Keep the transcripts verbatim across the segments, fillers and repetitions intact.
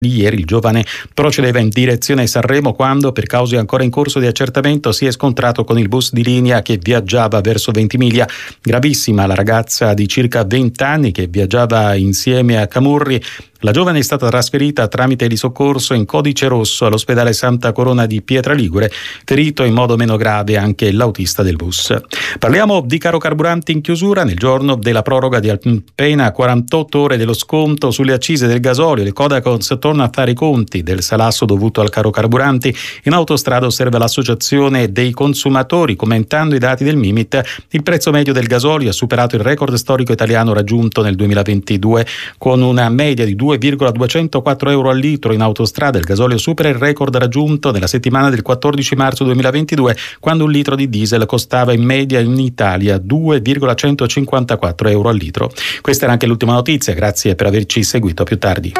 di ieri il giovane procedeva in direzione Sanremo quando, per cause ancora in corso di accertamento, si è scontrato con il bus di linea che viaggiava verso Ventimiglia. Gravissima la ragazza di circa venti anni che viaggiava insieme a Camurri. La giovane è stata trasferita tramite di soccorso in codice rosso all'ospedale Santa Corona di Pietraligure, ferito in modo meno grave anche l'autista del bus. Parliamo di caro carburanti in chiusura. Nel giorno della proroga di appena quarantotto ore dello sconto sulle accise del gasolio, il Codacons torna a fare i conti del salasso dovuto al caro carburanti. In autostrada osserva l'associazione dei consumatori, commentando i dati del Mimit, il prezzo medio del gasolio ha superato il record storico italiano raggiunto nel duemilaventidue con una media di due virgola duecentoquattro euro al litro. In autostrada il gasolio supera il record raggiunto nella settimana del quattordici marzo duemilaventidue, quando un litro di diesel costava in media in Italia due virgola centocinquantaquattro euro al litro. Questa era anche l'ultima notizia, grazie per averci seguito. A più tardi.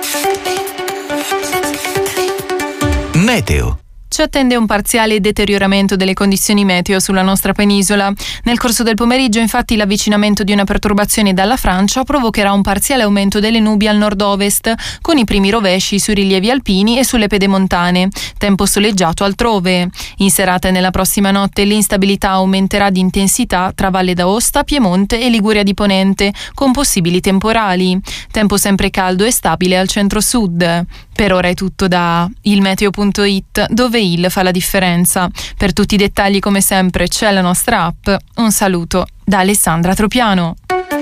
Meteo. Ci attende un parziale deterioramento delle condizioni meteo sulla nostra penisola. Nel corso del pomeriggio, infatti, l'avvicinamento di una perturbazione dalla Francia provocherà un parziale aumento delle nubi al nord-ovest, con i primi rovesci sui rilievi alpini e sulle pedemontane. Tempo soleggiato altrove. In serata e nella prossima notte l'instabilità aumenterà di intensità tra Valle d'Aosta, Piemonte e Liguria di Ponente, con possibili temporali. Tempo sempre caldo e stabile al centro-sud. Per ora è tutto da ilmeteo punto it, dove il fa la differenza. Per tutti i dettagli, come sempre, c'è la nostra app. Un saluto da Alessandra Tropiano.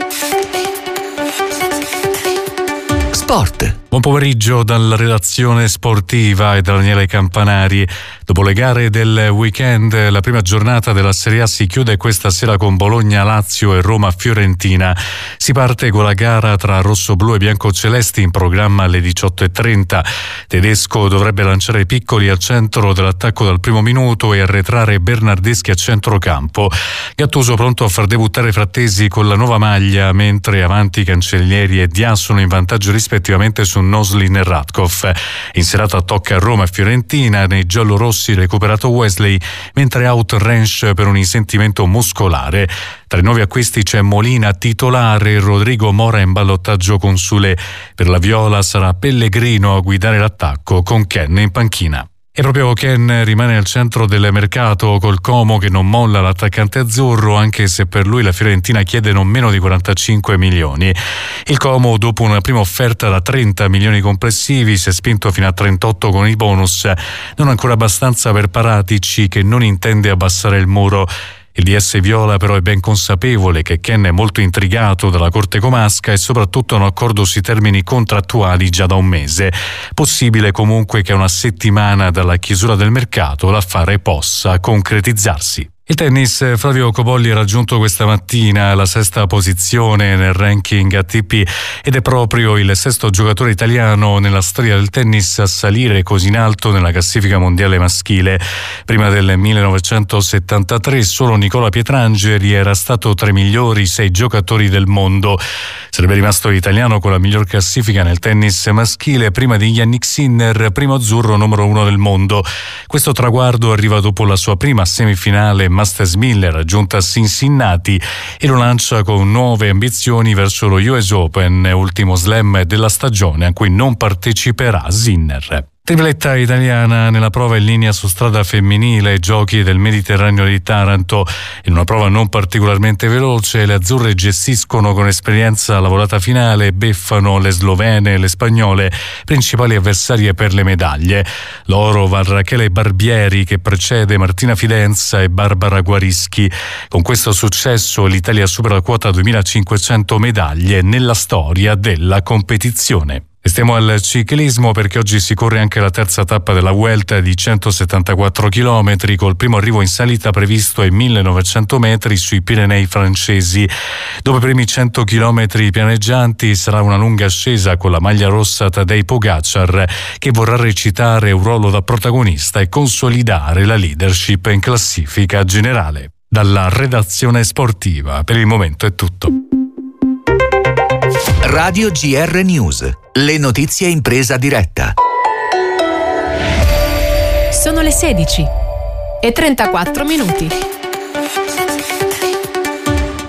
Sport. Buon pomeriggio dalla redazione sportiva e da Daniele Campanari. Dopo le gare del weekend, la prima giornata della Serie A si chiude questa sera con Bologna-Lazio e Roma-Fiorentina. Si parte con la gara tra rossoblù e biancocelesti in programma alle diciotto e trenta. Tedesco dovrebbe lanciare Piccoli al centro dell'attacco dal primo minuto e arretrare Bernardeschi a centrocampo. Gattuso pronto a far debuttare Frattesi con la nuova maglia, mentre avanti Cancellieri e Dia sono in vantaggio rispettivamente su Noslin e Radkov. In serata tocca Roma e Fiorentina, nei giallorossi recuperato Wesley, mentre out Rensch per un risentimento muscolare. Tra i nuovi acquisti c'è Molina titolare e Rodrigo Mora in ballottaggio con Sule. Per la Viola sarà Pellegrino a guidare l'attacco con Ken in panchina. E proprio Ken rimane al centro del mercato col Como che non molla l'attaccante azzurro, anche se per lui la Fiorentina chiede non meno di quarantacinque milioni. Il Como, dopo una prima offerta da trenta milioni complessivi, si è spinto fino a trentotto con i bonus, non ancora abbastanza per Paratici, che non intende abbassare il muro. Il D S Viola però è ben consapevole che Ken è molto intrigato dalla Corte Comasca e soprattutto hanno accordo sui termini contrattuali già da un mese. Possibile comunque che a una settimana dalla chiusura del mercato l'affare possa concretizzarsi. Il tennis, Flavio Cobolli ha raggiunto questa mattina la sesta posizione nel ranking A T P ed è proprio il sesto giocatore italiano nella storia del tennis a salire così in alto nella classifica mondiale maschile. Prima del millenovecentosettantatré solo Nicola Pietrangeli era stato tra i migliori sei giocatori del mondo. Sarebbe rimasto l'italiano con la miglior classifica nel tennis maschile prima di Yannick Sinner, primo azzurro numero uno del mondo. Questo traguardo arriva dopo la sua prima semifinale Masters mille raggiunta a Cincinnati e lo lancia con nuove ambizioni verso lo U S Open, ultimo slam della stagione a cui non parteciperà Sinner. Tripletta italiana nella prova in linea su strada femminile ai Giochi del Mediterraneo di Taranto. In una prova non particolarmente veloce, le azzurre gestiscono con esperienza la volata finale e beffano le slovene e le spagnole, principali avversarie per le medaglie. L'oro va a Rachele Barbieri, che precede Martina Fidenza e Barbara Guarischi. Con questo successo l'Italia supera la quota duemilacinquecento medaglie nella storia della competizione. Stiamo al ciclismo perché oggi si corre anche la terza tappa della Vuelta di centosettantaquattro chilometri, col primo arrivo in salita previsto ai millenovecento metri sui Pirenei francesi. Dopo i primi cento chilometri pianeggianti sarà una lunga ascesa con la maglia rossa Tadej Pogacar, che vorrà recitare un ruolo da protagonista e consolidare la leadership in classifica generale. Dalla redazione sportiva per il momento è tutto. Radio G R News. Le notizie in presa diretta. Sono le sedici e trentaquattro minuti.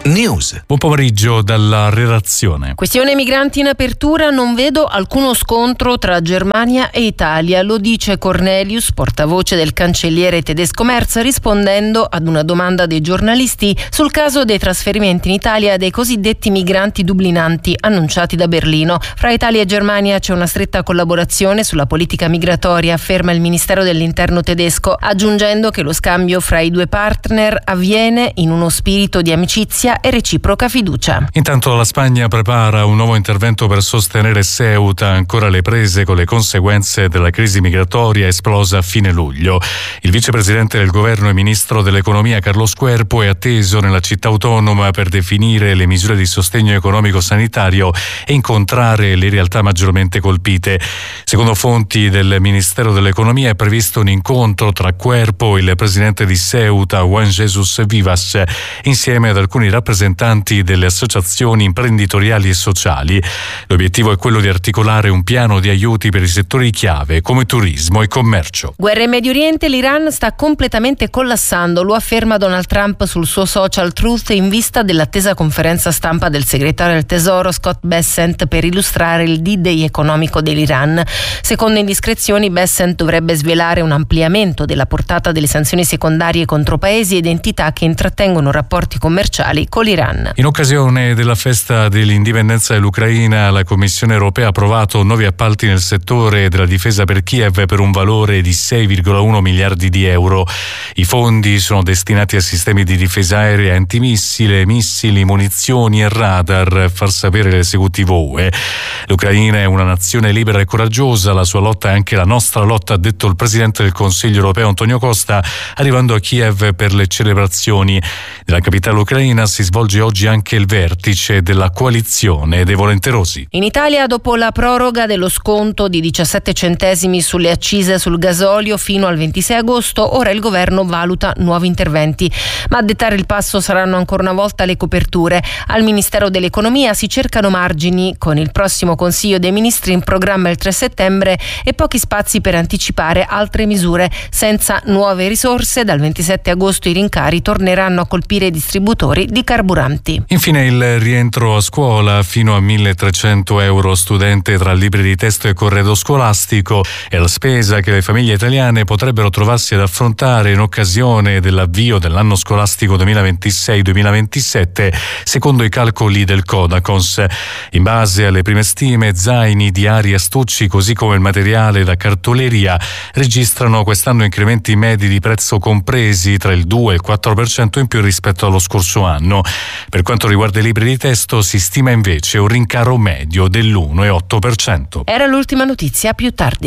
News. Buon pomeriggio dalla redazione. Questione migranti in apertura, non vedo alcuno scontro tra Germania e Italia, lo dice Cornelius, portavoce del cancelliere tedesco Merz, rispondendo ad una domanda dei giornalisti sul caso dei trasferimenti in Italia dei cosiddetti migranti dublinanti annunciati da Berlino. Fra Italia e Germania c'è una stretta collaborazione sulla politica migratoria, afferma il Ministero dell'Interno tedesco, aggiungendo che lo scambio fra i due partner avviene in uno spirito di amicizia e reciproca fiducia. Intanto la Spagna prepara un nuovo intervento per sostenere Ceuta, ancora alle prese con le conseguenze della crisi migratoria esplosa a fine luglio. Il vicepresidente del governo e ministro dell'economia Carlos Cuerpo è atteso nella città autonoma per definire le misure di sostegno economico-sanitario e incontrare le realtà maggiormente colpite. Secondo fonti del Ministero dell'Economia è previsto un incontro tra Cuerpo e il presidente di Ceuta, Juan Jesus Vivas, insieme ad alcuni rappresentanti delle associazioni imprenditoriali e sociali. L'obiettivo è quello di articolare un piano di aiuti per i settori chiave come turismo e commercio. Guerra in Medio Oriente, l'Iran sta completamente collassando, lo afferma Donald Trump sul suo social Truth in vista dell'attesa conferenza stampa del segretario del Tesoro Scott Bessent per illustrare il D-Day economico dell'Iran. Secondo indiscrezioni, Bessent dovrebbe svelare un ampliamento della portata delle sanzioni secondarie contro paesi ed entità che intrattengono rapporti commerciali con l'Iran. In occasione della festa dell'indipendenza dell'Ucraina, la Commissione europea ha approvato nuovi appalti nel settore della difesa per Kiev per un valore di sei virgola uno miliardi di euro. I fondi sono destinati a sistemi di difesa aerea, antimissile, missili, munizioni e radar, far sapere l'esecutivo U E. L'Ucraina è una nazione libera e coraggiosa, la sua lotta è anche la nostra lotta, ha detto il presidente del Consiglio europeo Antonio Costa, arrivando a Kiev per le celebrazioni. Nella capitale ucraina si svolge oggi anche il vertice della coalizione dei volenterosi. In Italia, dopo la proroga dello sconto di diciassette centesimi sulle accise sul gasolio fino al ventisei agosto, ora il governo valuta nuovi interventi. Ma a dettare il passo saranno ancora una volta le coperture. Al Ministero dell'Economia si cercano margini, con il prossimo Consiglio dei Ministri in programma il tre settembre e pochi spazi per anticipare altre misure. Senza nuove risorse, dal ventisette agosto i rincari torneranno a colpire i distributori di carburanti. Infine il rientro a scuola, fino a milletrecento euro studente tra libri di testo e corredo scolastico, è la spesa che le famiglie italiane potrebbero trovarsi ad affrontare in occasione dell'avvio dell'anno scolastico duemilaventisei duemilaventisette, secondo i calcoli del Codacons. In base alle prime stime, zaini, diari e astucci, così come il materiale da cartoleria, registrano quest'anno incrementi medi di prezzo compresi tra il due e il quattro per cento in più rispetto allo scorso anno. Per quanto riguarda i libri di testo, si stima invece un rincaro medio dell'uno virgola otto per cento. Era l'ultima notizia, più tardi.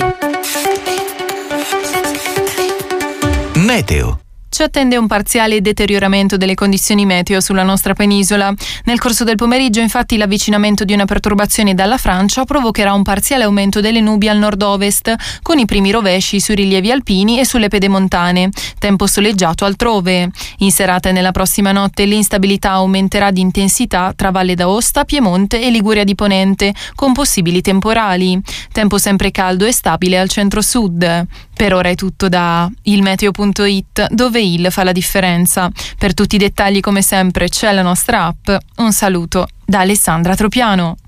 Meteo. Ci attende un parziale deterioramento delle condizioni meteo sulla nostra penisola. Nel corso del pomeriggio, infatti, l'avvicinamento di una perturbazione dalla Francia provocherà un parziale aumento delle nubi al nord-ovest, con i primi rovesci sui rilievi alpini e sulle pedemontane. Tempo soleggiato altrove. In serata e nella prossima notte l'instabilità aumenterà di intensità tra Valle d'Aosta, Piemonte e Liguria di Ponente, con possibili temporali. Tempo sempre caldo e stabile al centro-sud. Per ora è tutto da ilmeteo punto it, dove il fa la differenza. Per tutti i dettagli, come sempre, c'è la nostra app. Un saluto da Alessandra Tropiano.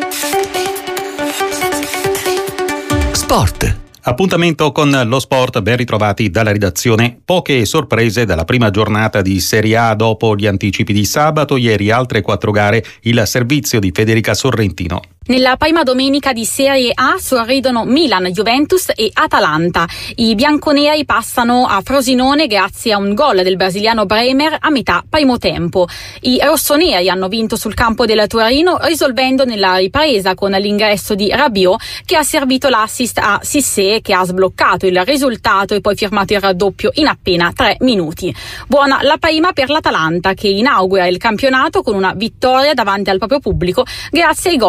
Sport. Appuntamento con lo sport, ben ritrovati dalla redazione. Poche sorprese dalla prima giornata di Serie A dopo gli anticipi di sabato. Ieri altre quattro gare, il servizio di Federica Sorrentino. Nella prima domenica di Serie A sorridono Milan, Juventus e Atalanta. I bianconeri passano a Frosinone grazie a un gol del brasiliano Bremer a metà primo tempo. I rossoneri hanno vinto sul campo del Torino, risolvendo nella ripresa con l'ingresso di Rabiot, che ha servito l'assist a Cissé, che ha sbloccato il risultato e poi firmato il raddoppio in appena tre minuti. Buona la prima per l'Atalanta, che inaugura il campionato con una vittoria davanti al proprio pubblico grazie ai gol di Rabiot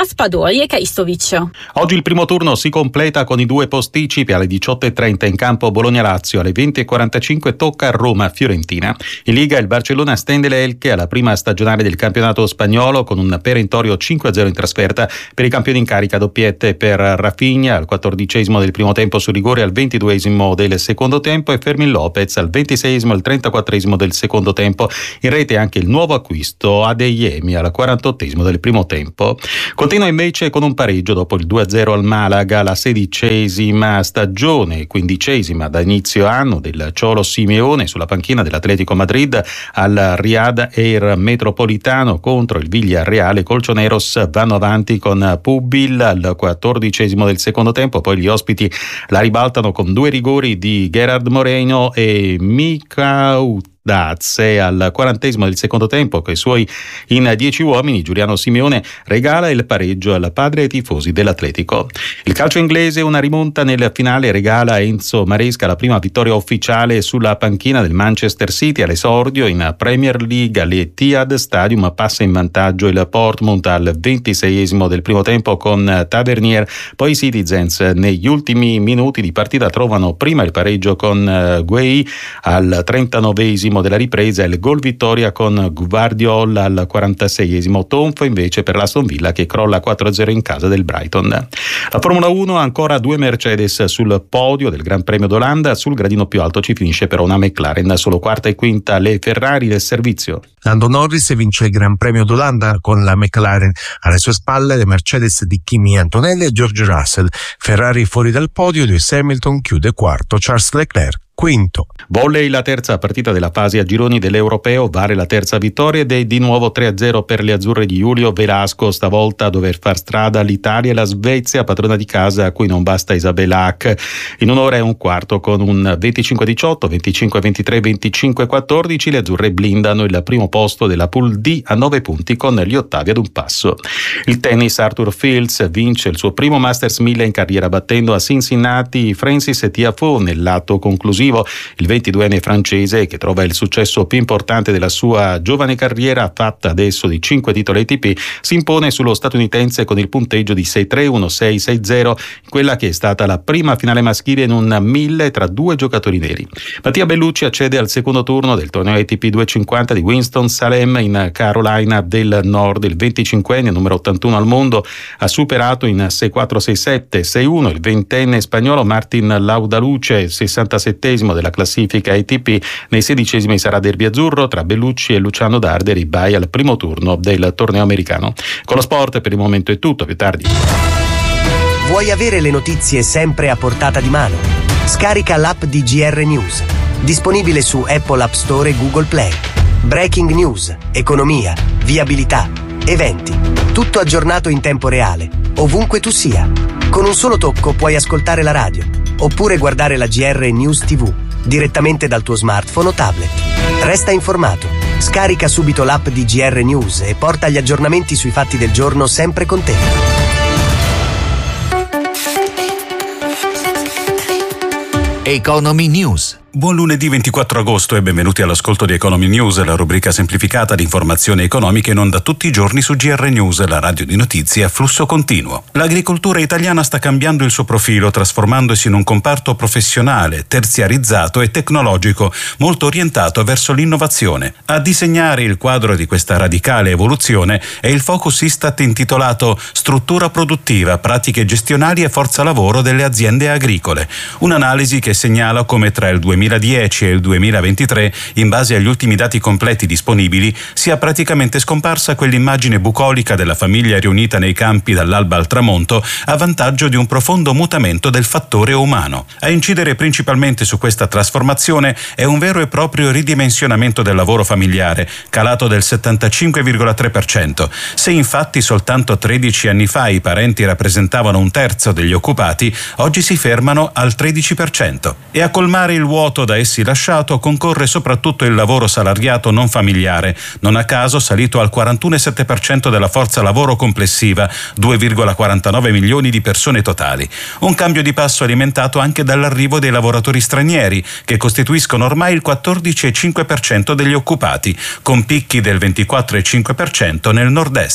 Raspadori e Krajstovic. Oggi il primo turno si completa con i due posticipi. Alle diciotto e trenta in campo Bologna-Lazio, alle venti e quarantacinque tocca Roma-Fiorentina. In Liga il Barcellona stende le elche alla prima stagionale del campionato spagnolo con un perentorio cinque a zero in trasferta per i campioni in carica, doppiette per Rafinha al quattordicesimo del primo tempo su rigore, al ventiduesimo del secondo tempo, e Fermin Lopez al ventiseiesimo e al trentaquattresimo del secondo tempo. In rete anche il nuovo acquisto Adeyemi al quarantottesimo del primo tempo. Continua invece con un pareggio dopo il due a zero al Malaga, la sedicesima stagione, quindicesima da inizio anno del Cholo Simeone sulla panchina dell'Atletico Madrid al Riyadh Air Metropolitano contro il Villarreal. I colchoneros vanno avanti con Pubil al quattordicesimo del secondo tempo, poi gli ospiti la ribaltano con due rigori di Gerard Moreno e Mikau Dazze al quarantesimo del secondo tempo, che i suoi in dieci uomini Giuliano Simeone regala il pareggio al padre ai tifosi dell'Atletico. Il calcio inglese, una rimonta nel finale regala a Enzo Maresca la prima vittoria ufficiale sulla panchina del Manchester City all'esordio in Premier League all'Etihad Stadium. Passa in vantaggio il Portsmouth al ventiseiesimo del primo tempo con Tavernier, poi i Citizens negli ultimi minuti di partita trovano prima il pareggio con Guei al trentanovesimo della ripresa, il gol vittoria con Gvardiol al quarantaseiesimo. Tonfo invece per l'Aston Villa che crolla quattro a zero in casa del Brighton. La Formula uno, ancora due Mercedes sul podio del Gran Premio d'Olanda, sul gradino più alto ci finisce però una McLaren, solo quarta e quinta le Ferrari del servizio. Lando Norris vince il Gran Premio d'Olanda con la McLaren, alle sue spalle le Mercedes di Kimi Antonelli e George Russell. Ferrari fuori dal podio, Lewis Hamilton chiude quarto, Charles Leclerc quinto. Volley, la terza partita della fase a gironi dell'Europeo, vale la terza vittoria ed è di nuovo tre a zero per le azzurre di Julio Velasco, stavolta a dover far strada l'Italia e la Svezia, padrona di casa a cui non basta Isabella Hack. In un'ora e un quarto con un venticinque a diciotto, venticinque a ventitré, venticinque a quattordici le azzurre blindano il primo posto della Pool D a nove punti con gli ottavi ad un passo. Il tennis, Arthur Fields vince il suo primo Masters mille in carriera battendo a Cincinnati Francis Tiafoe nell'atto conclusivo. Il ventiduenne francese, che trova il successo più importante della sua giovane carriera, fatta adesso di cinque titoli A T P, si impone sullo statunitense con il punteggio di sei tre, uno sei, sei zero, in quella che è stata la prima finale maschile in un mille tra due giocatori neri. Mattia Bellucci accede al secondo turno del torneo A T P duecentocinquanta di Winston-Salem in Carolina del Nord. Il venticinquenne, numero ottantuno al mondo, ha superato in sei quattro, sei sette, sei uno il ventenne spagnolo Martin Laudaluce, sessantasettesimo della classifica A T P. Nei sedicesimi sarà derby azzurro tra Bellucci e Luciano Darderi, bye al primo turno del torneo americano. Con lo sport per il momento è tutto, più tardi. Vuoi avere le notizie sempre a portata di mano? Scarica l'app di G R News, disponibile su Apple App Store e Google Play. Breaking news, economia, viabilità, eventi, tutto aggiornato in tempo reale, ovunque tu sia. Con un solo tocco puoi ascoltare la radio, oppure guardare la G R News tivù direttamente dal tuo smartphone o tablet. Resta informato. Scarica subito l'app di G R News e porta gli aggiornamenti sui fatti del giorno sempre con te. Economy News. Buon lunedì ventiquattro agosto e benvenuti all'ascolto di Economy News, la rubrica semplificata di informazioni economiche in onda tutti i giorni su G R News, la radio di notizie a flusso continuo. L'agricoltura italiana sta cambiando il suo profilo, trasformandosi in un comparto professionale, terziarizzato e tecnologico, molto orientato verso l'innovazione. A disegnare il quadro di questa radicale evoluzione è il focus Istat intitolato Struttura produttiva, pratiche gestionali e forza lavoro delle aziende agricole. Un'analisi che segnala come tra il duemiladieci e il duemilaventitré, in base agli ultimi dati completi disponibili, sia praticamente scomparsa quell'immagine bucolica della famiglia riunita nei campi dall'alba al tramonto a vantaggio di un profondo mutamento del fattore umano. A incidere principalmente su questa trasformazione è un vero e proprio ridimensionamento del lavoro familiare, calato del settantacinque virgola tre per cento. Se infatti soltanto tredici anni fa i parenti rappresentavano un terzo degli occupati, oggi si fermano al tredici per cento. E a colmare il vuoto da essi lasciato concorre soprattutto il lavoro salariato non familiare, non a caso salito al quarantuno virgola sette per cento della forza lavoro complessiva, due virgola quarantanove milioni di persone totali. Un cambio di passo alimentato anche dall'arrivo dei lavoratori stranieri, che costituiscono ormai il quattordici virgola cinque per cento degli occupati, con picchi del ventiquattro virgola cinque per cento nel nord-est.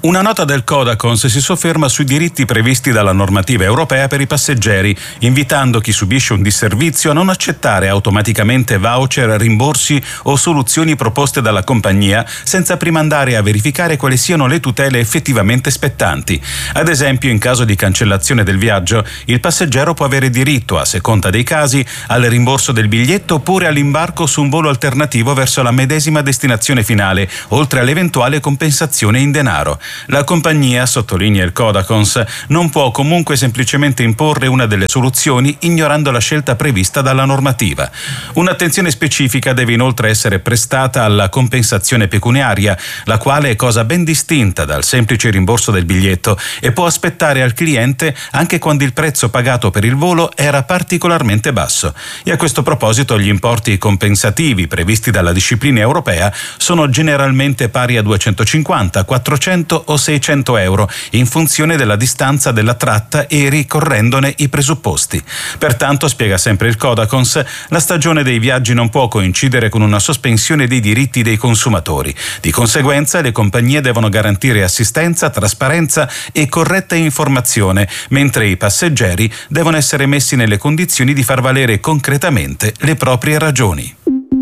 Una nota del Codacons si sofferma sui diritti previsti dalla normativa europea per i passeggeri, invitando chi subisce un disservizio a non accettare automaticamente voucher, rimborsi o soluzioni proposte dalla compagnia senza prima andare a verificare quali siano le tutele effettivamente spettanti. Ad esempio, in caso di cancellazione del viaggio, il passeggero può avere diritto, a seconda dei casi, al rimborso del biglietto oppure all'imbarco su un volo alternativo verso la medesima destinazione finale, oltre all'eventuale compensazione in denaro. La compagnia, sottolinea il Codacons, non può comunque semplicemente imporre una delle soluzioni ignorando la scelta prevista dalla normativa. Un'attenzione specifica deve inoltre essere prestata alla compensazione pecuniaria, la quale è cosa ben distinta dal semplice rimborso del biglietto e può aspettare al cliente anche quando il prezzo pagato per il volo era particolarmente basso. E a questo proposito gli importi compensativi previsti dalla disciplina europea sono generalmente pari a duecentocinquanta, quattrocento o seicento euro in funzione della distanza della tratta e ricorrendone i presupposti. Pertanto, spiega sempre il Codacons, la stagione dei viaggi non può coincidere con una sospensione dei diritti dei consumatori. Di conseguenza, le compagnie devono garantire assistenza, trasparenza e corretta informazione, mentre i passeggeri devono essere messi nelle condizioni di far valere concretamente le proprie ragioni.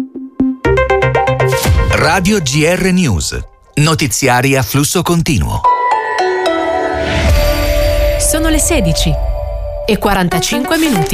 Radio G R News. Notiziari a flusso continuo. Sono le sedici e quarantacinque minuti.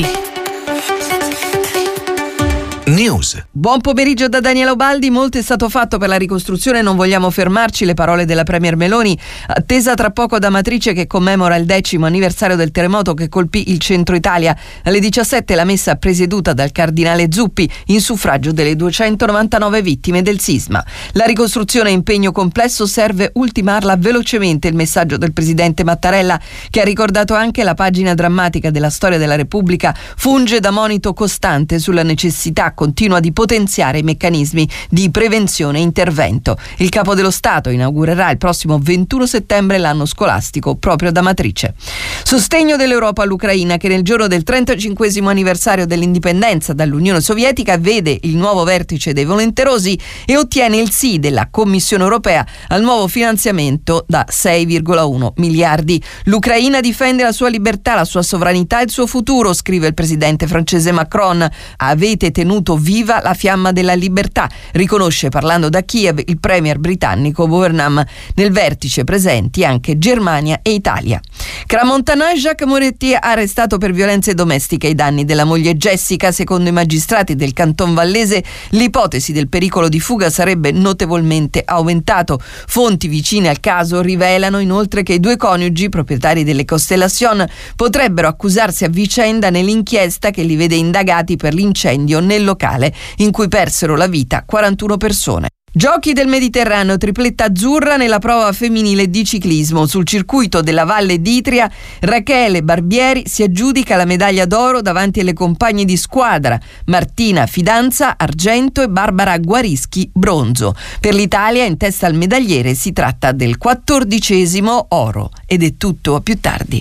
News. Buon pomeriggio da Daniela Ubaldi. Molto è stato fatto per la ricostruzione, non vogliamo fermarci, le parole della Premier Meloni, attesa tra poco da Amatrice che commemora il decimo anniversario del terremoto che colpì il centro Italia. Alle diciassette la messa presieduta dal cardinale Zuppi in suffragio delle duecentonovantanove vittime del sisma. La ricostruzione è impegno complesso, serve ultimarla velocemente, il messaggio del presidente Mattarella, che ha ricordato anche la pagina drammatica della storia della Repubblica, funge da monito costante sulla necessità continua di potenziare i meccanismi di prevenzione e intervento. Il Capo dello Stato inaugurerà il prossimo ventuno settembre l'anno scolastico proprio da Amatrice. Sostegno dell'Europa all'Ucraina, che nel giorno del trentacinquesimo anniversario dell'indipendenza dall'Unione Sovietica vede il nuovo vertice dei volenterosi e ottiene il sì della Commissione europea al nuovo finanziamento da sei virgola uno miliardi. L'Ucraina difende la sua libertà, la sua sovranità e il suo futuro, scrive il presidente francese Macron. Avete tenuto viva la fiamma della libertà, riconosce, parlando da Kiev, il premier britannico Burnham. Nel vertice presenti anche Germania e Italia. Crans-Montana, Jacques Moretti arrestato per violenze domestiche ai danni della moglie Jessica. Secondo i magistrati del Canton Vallese, l'ipotesi del pericolo di fuga sarebbe notevolmente aumentato. Fonti vicine al caso rivelano inoltre che i due coniugi, proprietari delle Constellation, potrebbero accusarsi a vicenda nell'inchiesta che li vede indagati per l'incendio nel locale in cui persero la vita quarantuno persone. Giochi del Mediterraneo, tripletta azzurra nella prova femminile di ciclismo. Sul circuito della Valle d'Itria, Rachele Barbieri si aggiudica la medaglia d'oro davanti alle compagne di squadra, Martina Fidanza argento e Barbara Guarischi bronzo. Per l'Italia, in testa al medagliere, si tratta del quattordicesimo oro. Ed è tutto, a più tardi.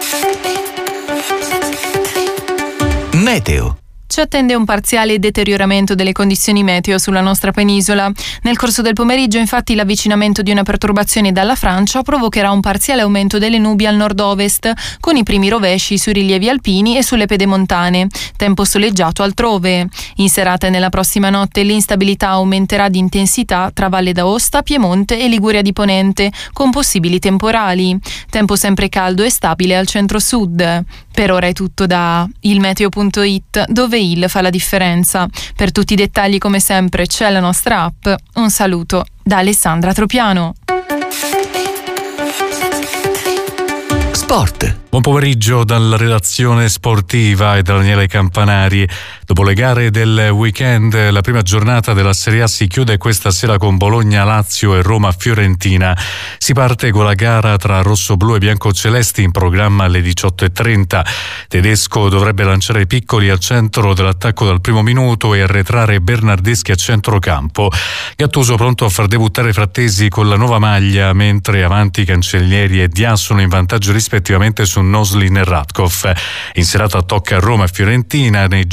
Meteo. Ci attende un parziale deterioramento delle condizioni meteo sulla nostra penisola. Nel corso del pomeriggio, infatti, l'avvicinamento di una perturbazione dalla Francia provocherà un parziale aumento delle nubi al nord-ovest, con i primi rovesci sui rilievi alpini e sulle pedemontane. Tempo soleggiato altrove. In serata e nella prossima notte l'instabilità aumenterà di intensità tra Valle d'Aosta, Piemonte e Liguria di Ponente, con possibili temporali. Tempo sempre caldo e stabile al centro-sud. Per ora è tutto da ilmeteo punto it, dove il fa la differenza. Per tutti i dettagli, come sempre, c'è la nostra app. Un saluto da Alessandra Tropiano. Sport. Buon pomeriggio dalla redazione sportiva e da Daniele Campanari. Dopo le gare del weekend, la prima giornata della Serie A si chiude questa sera con Bologna, Lazio e Roma Fiorentina. Si parte con la gara tra rossoblù e biancocelesti in programma alle diciotto e trenta. Tedesco dovrebbe lanciare i piccoli al centro dell'attacco dal primo minuto e arretrare Bernardeschi a centrocampo. Gattuso pronto a far debuttare Frattesi con la nuova maglia, mentre avanti Cancellieri e Dia sono in vantaggio rispettivamente su Noslin e Radkov. In serata tocca Roma e Fiorentina. Nei giallorossi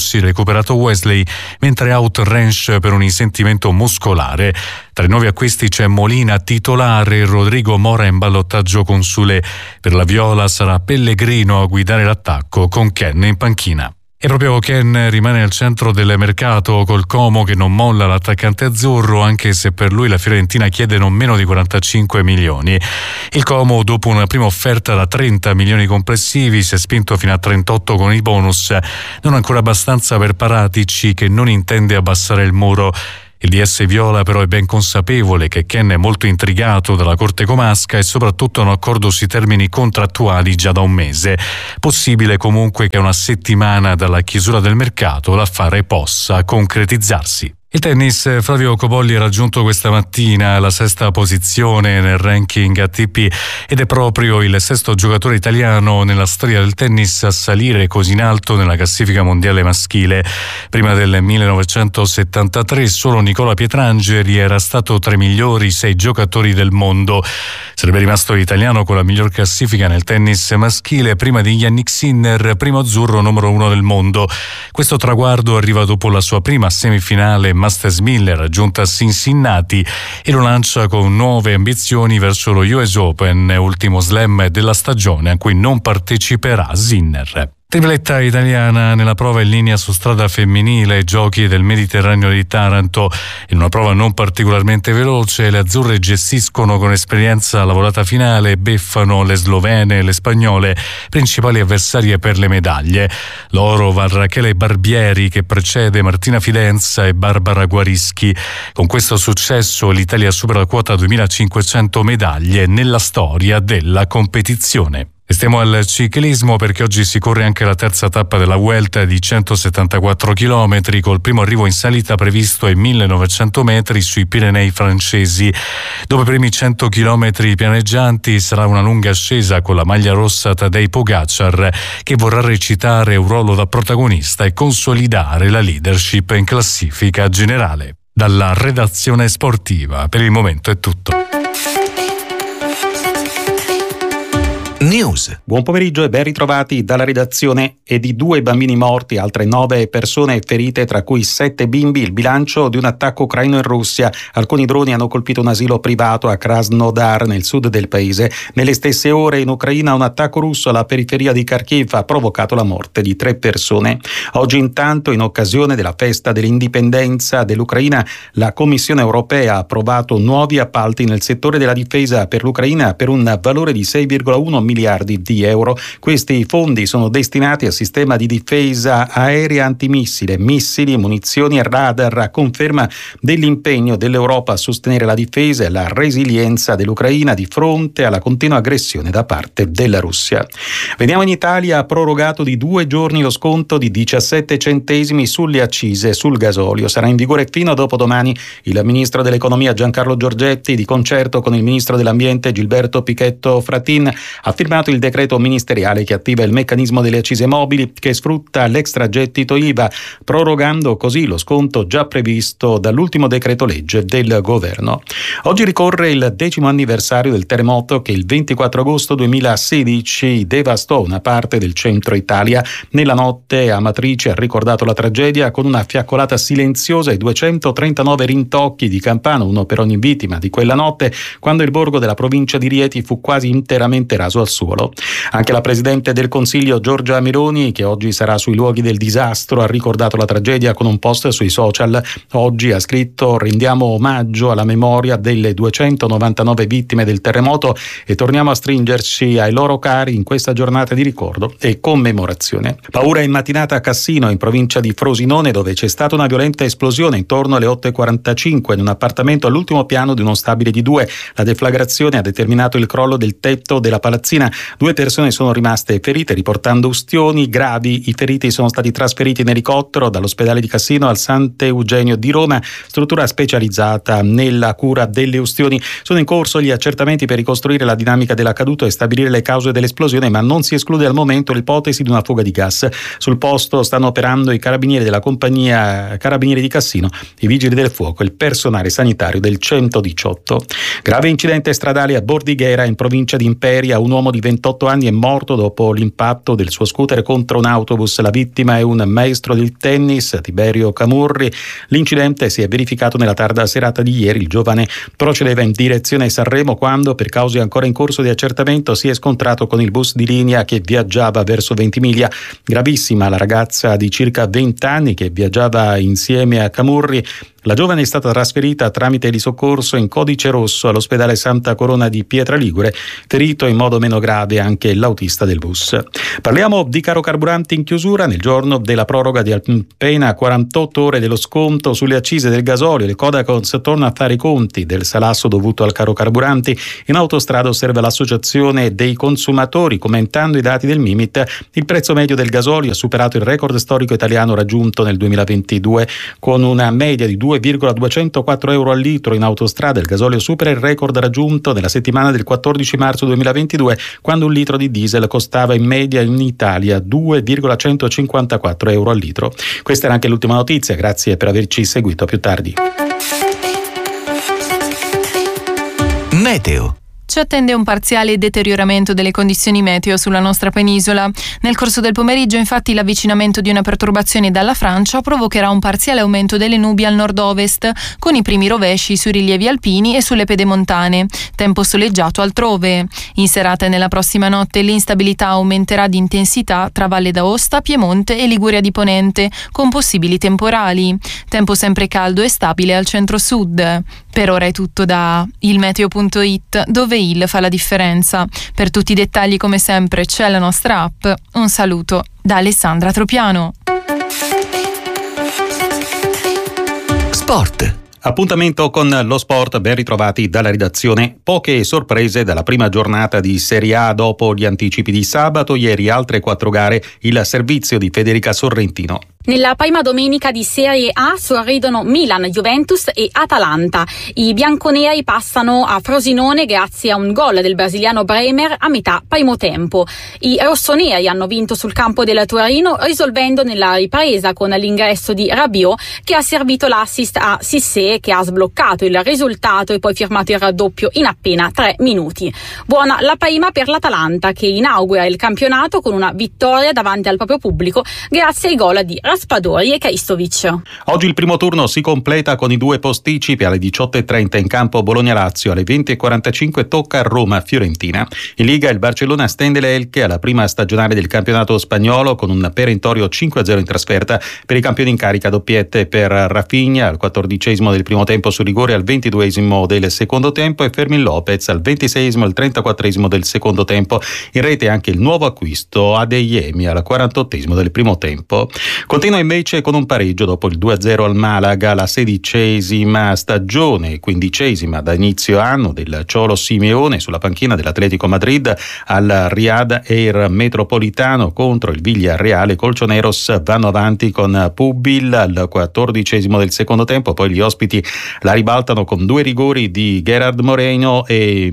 Rossi recuperato Wesley, mentre out Rensch per un risentimento muscolare. Tra i nuovi acquisti c'è Molina titolare, Rodrigo Mora in ballottaggio con Sule. Per la Viola sarà Pellegrino a guidare l'attacco con Ken in panchina. E proprio Ken rimane al centro del mercato col Como che non molla l'attaccante azzurro, anche se per lui la Fiorentina chiede non meno di quarantacinque milioni. Il Como, dopo una prima offerta da trenta milioni complessivi, si è spinto fino a trentotto con i bonus, non ancora abbastanza per Paratici che non intende abbassare il muro. Il D S Viola però è ben consapevole che Ken è molto intrigato dalla Corte Comasca e soprattutto hanno accordo sui termini contrattuali già da un mese. Possibile comunque che a una settimana dalla chiusura del mercato l'affare possa concretizzarsi. Il tennis, Flavio Cobolli ha raggiunto questa mattina la sesta posizione nel ranking A T P ed è proprio il sesto giocatore italiano nella storia del tennis a salire così in alto nella classifica mondiale maschile. Prima del millenovecentosettantatré solo Nicola Pietrangeli era stato tra i migliori sei giocatori del mondo. Sarebbe rimasto l'italiano con la miglior classifica nel tennis maschile prima di Yannick Sinner, primo azzurro numero uno del mondo. Questo traguardo arriva dopo la sua prima semifinale Masters mille raggiunta a Cincinnati e lo lancia con nuove ambizioni verso lo U S Open, ultimo slam della stagione a cui non parteciperà Sinner. Tripletta italiana nella prova in linea su strada femminile ai Giochi del Mediterraneo di Taranto. In una prova non particolarmente veloce, le azzurre gestiscono con esperienza la volata finale e beffano le slovene e le spagnole, principali avversarie per le medaglie. L'oro va a Rachele Barbieri che precede Martina Fidenza e Barbara Guarischi. Con questo successo l'Italia supera la quota duemilacinquecento medaglie nella storia della competizione. E stiamo al ciclismo perché oggi si corre anche la terza tappa della Vuelta di centosettantaquattro chilometri col primo arrivo in salita previsto ai millenovecento metri sui Pirenei francesi. Dopo i primi cento chilometri pianeggianti sarà una lunga ascesa con la maglia rossa Tadej Pogacar che vorrà recitare un ruolo da protagonista e consolidare la leadership in classifica generale. Dalla redazione sportiva per il momento è tutto. News. Buon pomeriggio e ben ritrovati dalla redazione. E di due bambini morti, altre nove persone ferite, tra cui sette bimbi, il bilancio di un attacco ucraino in Russia. Alcuni droni hanno colpito un asilo privato a Krasnodar, nel sud del paese. Nelle stesse ore in Ucraina un attacco russo alla periferia di Kharkiv ha provocato la morte di tre persone. Oggi intanto, in occasione della festa dell'indipendenza dell'Ucraina, la Commissione europea ha approvato nuovi appalti nel settore della difesa per l'Ucraina per un valore di sei virgola uno miliardi di euro. Questi fondi sono destinati al sistema di difesa aerea antimissile, missili, munizioni e radar, a conferma dell'impegno dell'Europa a sostenere la difesa e la resilienza dell'Ucraina di fronte alla continua aggressione da parte della Russia. Veniamo in Italia, ha prorogato di due giorni lo sconto di diciassette centesimi sulle accise sul gasolio. Sarà in vigore fino a dopodomani. Il ministro dell'economia Giancarlo Giorgetti, di concerto con il ministro dell'ambiente Gilberto Pichetto Fratin, ha firmato il decreto ministeriale che attiva il meccanismo delle accise mobili che sfrutta l'extragettito I V A, prorogando così lo sconto già previsto dall'ultimo decreto legge del governo. Oggi ricorre il decimo anniversario del terremoto che il ventiquattro agosto duemilasedici devastò una parte del centro Italia. Nella notte Amatrice ha ricordato la tragedia con una fiaccolata silenziosa e duecentotrentanove rintocchi di campana, uno per ogni vittima di quella notte, quando il borgo della provincia di Rieti fu quasi interamente raso al suolo. Anche la Presidente del Consiglio Giorgia Meloni, che oggi sarà sui luoghi del disastro, ha ricordato la tragedia con un post sui social. Oggi ha scritto: rendiamo omaggio alla memoria delle duecentonovantanove vittime del terremoto e torniamo a stringerci ai loro cari in questa giornata di ricordo e commemorazione. Paura in mattinata a Cassino, in provincia di Frosinone, dove c'è stata una violenta esplosione intorno alle otto e quarantacinque in un appartamento all'ultimo piano di uno stabile di due. La deflagrazione ha determinato il crollo del tetto della palazzina. Due persone sono rimaste ferite, riportando ustioni gravi. I feriti sono stati trasferiti in elicottero dall'ospedale di Cassino al Sant'Eugenio di Roma, struttura specializzata nella cura delle ustioni. Sono in corso gli accertamenti per ricostruire la dinamica dell'accaduto e stabilire le cause dell'esplosione, ma non si esclude al momento l'ipotesi di una fuga di gas. Sul posto stanno operando i carabinieri della compagnia Carabinieri di Cassino, i vigili del fuoco e il personale sanitario del centodiciotto. Grave incidente stradale a Bordighera, in provincia di Imperia. Un uomo uomo di ventotto anni è morto dopo l'impatto del suo scooter contro un autobus. La vittima è un maestro del tennis, Tiberio Camurri. L'incidente si è verificato nella tarda serata di ieri. Il giovane procedeva in direzione Sanremo quando, per cause ancora in corso di accertamento, si è scontrato con il bus di linea che viaggiava verso Ventimiglia. Gravissima la ragazza di circa venti anni che viaggiava insieme a Camurri. La giovane è stata trasferita tramite di soccorso in codice rosso all'ospedale Santa Corona di Pietraligure, ferito in modo meno grave anche l'autista del bus. Parliamo di caro carburanti in chiusura. Nel giorno della proroga di appena quarantotto ore dello sconto sulle accise del gasolio, il Codacons torna a fare i conti del salasso dovuto al caro carburanti. In autostrada osserva l'associazione dei consumatori, commentando i dati del Mimit, il prezzo medio del gasolio ha superato il record storico italiano raggiunto nel duemilaventidue con una media di due virgola duecentoquattro euro al litro. In autostrada il gasolio supera il record raggiunto nella settimana del quattordici marzo duemilaventidue, quando un litro di diesel costava in media in Italia due virgola centocinquantaquattro euro al litro. Questa era anche l'ultima notizia, grazie per averci seguito. A più tardi. Meteo. Ci attende un parziale deterioramento delle condizioni meteo sulla nostra penisola. Nel corso del pomeriggio, infatti, l'avvicinamento di una perturbazione dalla Francia provocherà un parziale aumento delle nubi al nord-ovest, con i primi rovesci sui rilievi alpini e sulle pedemontane. Tempo soleggiato altrove. In serata e nella prossima notte l'instabilità aumenterà di intensità tra Valle d'Aosta, Piemonte e Liguria di Ponente, con possibili temporali. Tempo sempre caldo e stabile al centro-sud. Per ora è tutto da ilmeteo punto it, dove il fa la differenza. Per tutti i dettagli, come sempre, c'è la nostra app. Un saluto da Alessandra Tropiano. Sport. Appuntamento con lo sport, ben ritrovati dalla redazione. Poche sorprese dalla prima giornata di Serie A dopo gli anticipi di sabato. Ieri altre quattro gare, il servizio di Federica Sorrentino. Nella prima domenica di Serie A sorridono Milan, Juventus e Atalanta. I bianconeri passano a Frosinone grazie a un gol del brasiliano Bremer a metà primo tempo. I rossoneri hanno vinto sul campo del Torino, risolvendo nella ripresa con l'ingresso di Rabiot, che ha servito l'assist a Cissé, che ha sbloccato il risultato e poi firmato il raddoppio in appena tre minuti. Buona la prima per l'Atalanta, che inaugura il campionato con una vittoria davanti al proprio pubblico grazie ai gol di Raspadori e Kristovic. Oggi il primo turno si completa con i due posticipi. Alle diciotto e trenta in campo Bologna-Lazio, alle venti e quarantacinque tocca Roma-Fiorentina. In Liga il Barcellona stende le Elche alla prima stagionale del campionato spagnolo con un perentorio cinque a zero in trasferta. Per i campioni in carica doppiette per Rafinha al quattordicesimo del primo tempo su rigore, al ventiduesimo del secondo tempo, e Fermin Lopez al ventiseiesimo e al trentaquattresimo del secondo tempo. In rete anche il nuovo acquisto Adeyemi al quarantottesimo del primo tempo. Continua invece con un pareggio dopo il due a zero al Malaga, la sedicesima stagione e quindicesima da inizio anno del Cholo Simeone sulla panchina dell'Atletico Madrid. Al Riyadh Air Metropolitano contro il Villarreal, Colchoneros vanno avanti con Pubil al quattordicesimo del secondo tempo, poi gli ospiti la ribaltano con due rigori di Gerard Moreno e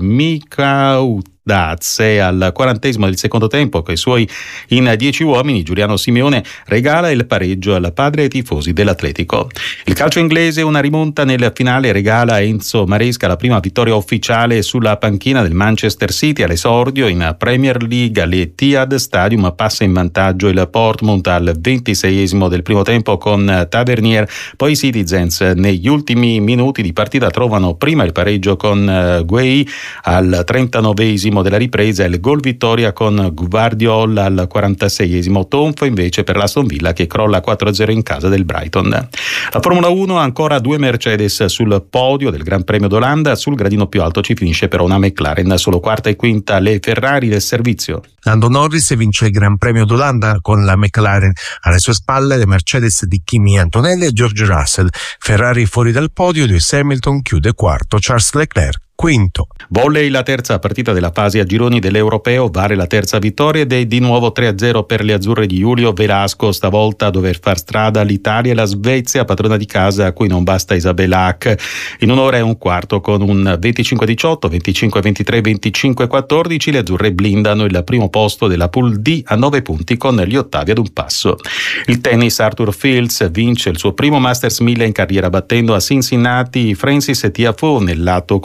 Mikau Dazze al quarantesimo del secondo tempo. Con i suoi in dieci uomini Giuliano Simeone regala il pareggio al padre ai tifosi dell'Atletico. Il calcio inglese, una rimonta nel finale regala a Enzo Maresca la prima vittoria ufficiale sulla panchina del Manchester City. All'esordio in Premier League all'Etihad Stadium passa in vantaggio il Portsmouth al ventiseiesimo del primo tempo con Tavernier, poi i Citizens negli ultimi minuti di partita trovano prima il pareggio con Guei al trentanovesimo della ripresa, il gol vittoria con Gvardiol al quarantaseiesimo. Tonfo invece per l'Aston Villa che crolla quattro a zero in casa del Brighton. La Formula uno, ancora due Mercedes sul podio del Gran Premio d'Olanda. Sul gradino più alto ci finisce però una McLaren, solo quarta e quinta le Ferrari del servizio. Lando Norris vince il Gran Premio d'Olanda con la McLaren, alle sue spalle le Mercedes di Kimi Antonelli e George Russell. Ferrari fuori dal podio, Lewis Hamilton chiude quarto, Charles Leclerc quinto. Volley, la terza partita della fase a gironi dell'Europeo, vale la terza vittoria ed è di nuovo tre a zero per le azzurre di Julio Velasco, stavolta a dover far strada l'Italia e la Svezia, padrona di casa a cui non basta Isabella Hack. In un'ora e un quarto con un venticinque a diciotto, venticinque a ventitré, venticinque a quattordici le azzurre blindano il primo posto della Pool D a nove punti con gli ottavi ad un passo. Il tennis, Arthur Fields vince il suo primo Masters mille in carriera battendo a Cincinnati Francis Tiafoe nell'atto conclusivo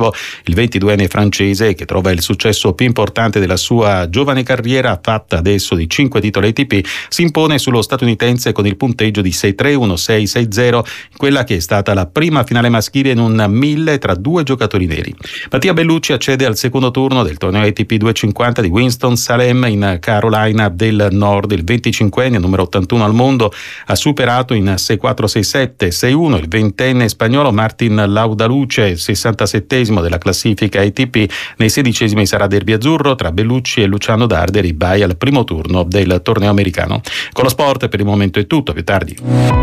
decisivo. Il ventiduenne francese, che trova il successo più importante della sua giovane carriera, fatta adesso di cinque titoli A T P, si impone sullo statunitense con il punteggio di sei tre uno sei sei zero, in quella che è stata la prima finale maschile in un mille tra due giocatori neri. Mattia Bellucci accede al secondo turno del torneo A T P duecentocinquanta di Winston-Salem in Carolina del Nord. Il venticinquenne, numero ottantuno al mondo, ha superato in sei quattro sei sette sei uno il ventenne spagnolo Martin Laudaluce, sessantasettesimo della classifica A T P. Nei sedicesimi sarà derby azzurro tra Bellucci e Luciano Darderi, bye al primo turno del torneo americano. Con lo sport per il momento è tutto, più tardi.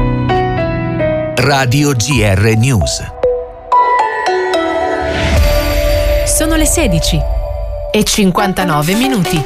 Radio G R News. Sono le sedici e cinquantanove minuti.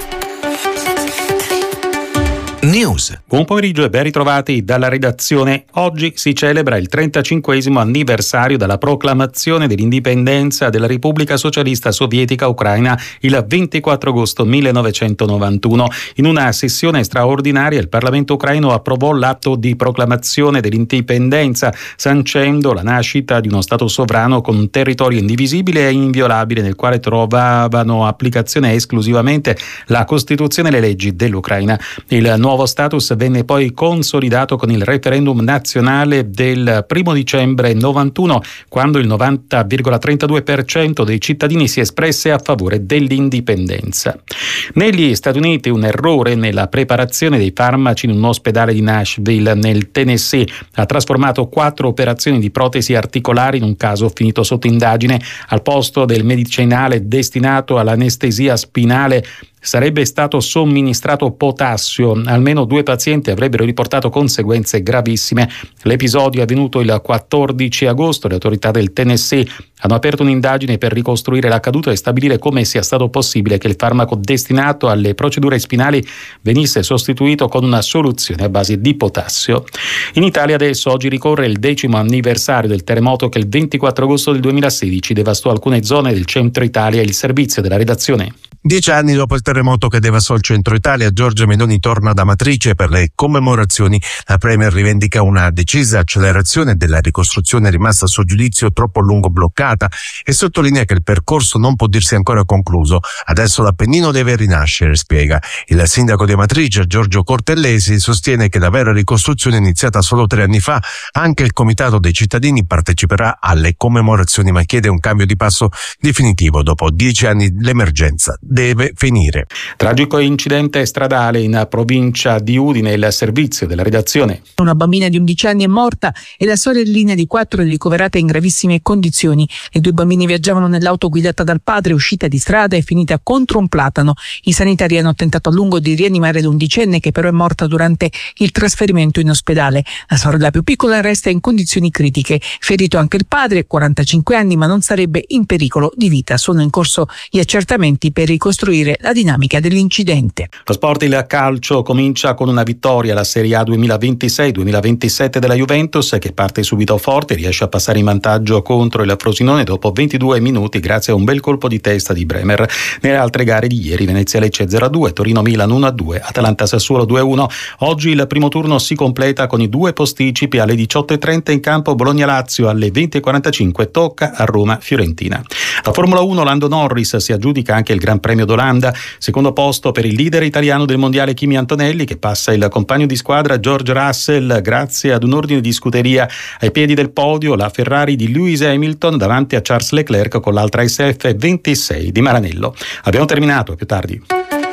News. Buon pomeriggio e ben ritrovati dalla redazione. Oggi si celebra il trentacinquesimo anniversario della proclamazione dell'indipendenza della Repubblica Socialista Sovietica Ucraina il ventiquattro agosto millenovecentonovantuno. In una sessione straordinaria il Parlamento ucraino approvò l'atto di proclamazione dell'indipendenza, sancendo la nascita di uno Stato sovrano con un territorio indivisibile e inviolabile nel quale trovavano applicazione esclusivamente la Costituzione e le leggi dell'Ucraina. Il nuovo status venne poi consolidato con il referendum nazionale del primo dicembre novantuno, quando il novanta virgola trentadue per cento dei cittadini si espresse a favore dell'indipendenza. Negli Stati Uniti un errore nella preparazione dei farmaci in un ospedale di Nashville, nel Tennessee, ha trasformato quattro operazioni di protesi articolari in un caso finito sotto indagine. Al posto del medicinale destinato all'anestesia spinale sarebbe stato somministrato potassio. Almeno due pazienti avrebbero riportato conseguenze gravissime. L'episodio è avvenuto il quattordici agosto. Le autorità del Tennessee hanno aperto un'indagine per ricostruire l'accaduto e stabilire come sia stato possibile che il farmaco destinato alle procedure spinali venisse sostituito con una soluzione a base di potassio. In Italia adesso oggi ricorre il decimo anniversario del terremoto che il ventiquattro agosto del duemilasedici devastò alcune zone del centro Italia. Il servizio della redazione. Dieci anni dopo il terremoto che devastò il centro Italia, Giorgia Meloni torna da Amatrice per le commemorazioni. La Premier rivendica una decisa accelerazione della ricostruzione rimasta a suo giudizio troppo a lungo bloccata e sottolinea che il percorso non può dirsi ancora concluso. Adesso l'Appennino deve rinascere, spiega. Il sindaco di Amatrice, Giorgio Cortellesi, sostiene che la vera ricostruzione è iniziata solo tre anni fa. Anche il comitato dei cittadini parteciperà alle commemorazioni, ma chiede un cambio di passo definitivo. Dopo dieci anni l'emergenza deve finire. Tragico incidente stradale in provincia di Udine, il servizio della redazione. Una bambina di undici anni è morta e la sorellina di quattro è ricoverata in gravissime condizioni. Le due bambine viaggiavano nell'auto guidata dal padre, uscita di strada e finita contro un platano. I sanitari hanno tentato a lungo di rianimare l'undicenne, che però è morta durante il trasferimento in ospedale. La sorella più piccola resta in condizioni critiche. Ferito anche il padre, quarantacinque anni, ma non sarebbe in pericolo di vita. Sono in corso gli accertamenti per ricostruire la dinamica dell'incidente. Lo sport, il calcio, comincia con una vittoria alla Serie A duemilaventisei duemilaventisette della Juventus, che parte subito forte, riesce a passare in vantaggio contro il Frosinone dopo ventidue minuti grazie a un bel colpo di testa di Bremer. Nelle altre gare di ieri, Venezia Lecce zero a due, Torino Milan uno a due, Atalanta Sassuolo due a uno. Oggi il primo turno si completa con i due posticipi. Alle diciotto e trenta in campo Bologna Lazio, alle venti e quarantacinque tocca a Roma Fiorentina. La Formula uno, Lando Norris si aggiudica anche il Gran Premio d'Olanda, secondo posto per il leader italiano del mondiale Kimi Antonelli, che passa il compagno di squadra George Russell grazie ad un ordine di scuderia. Ai piedi del podio la Ferrari di Lewis Hamilton davanti a Charles Leclerc con l'altra S F ventisei di Maranello. Abbiamo terminato, più tardi.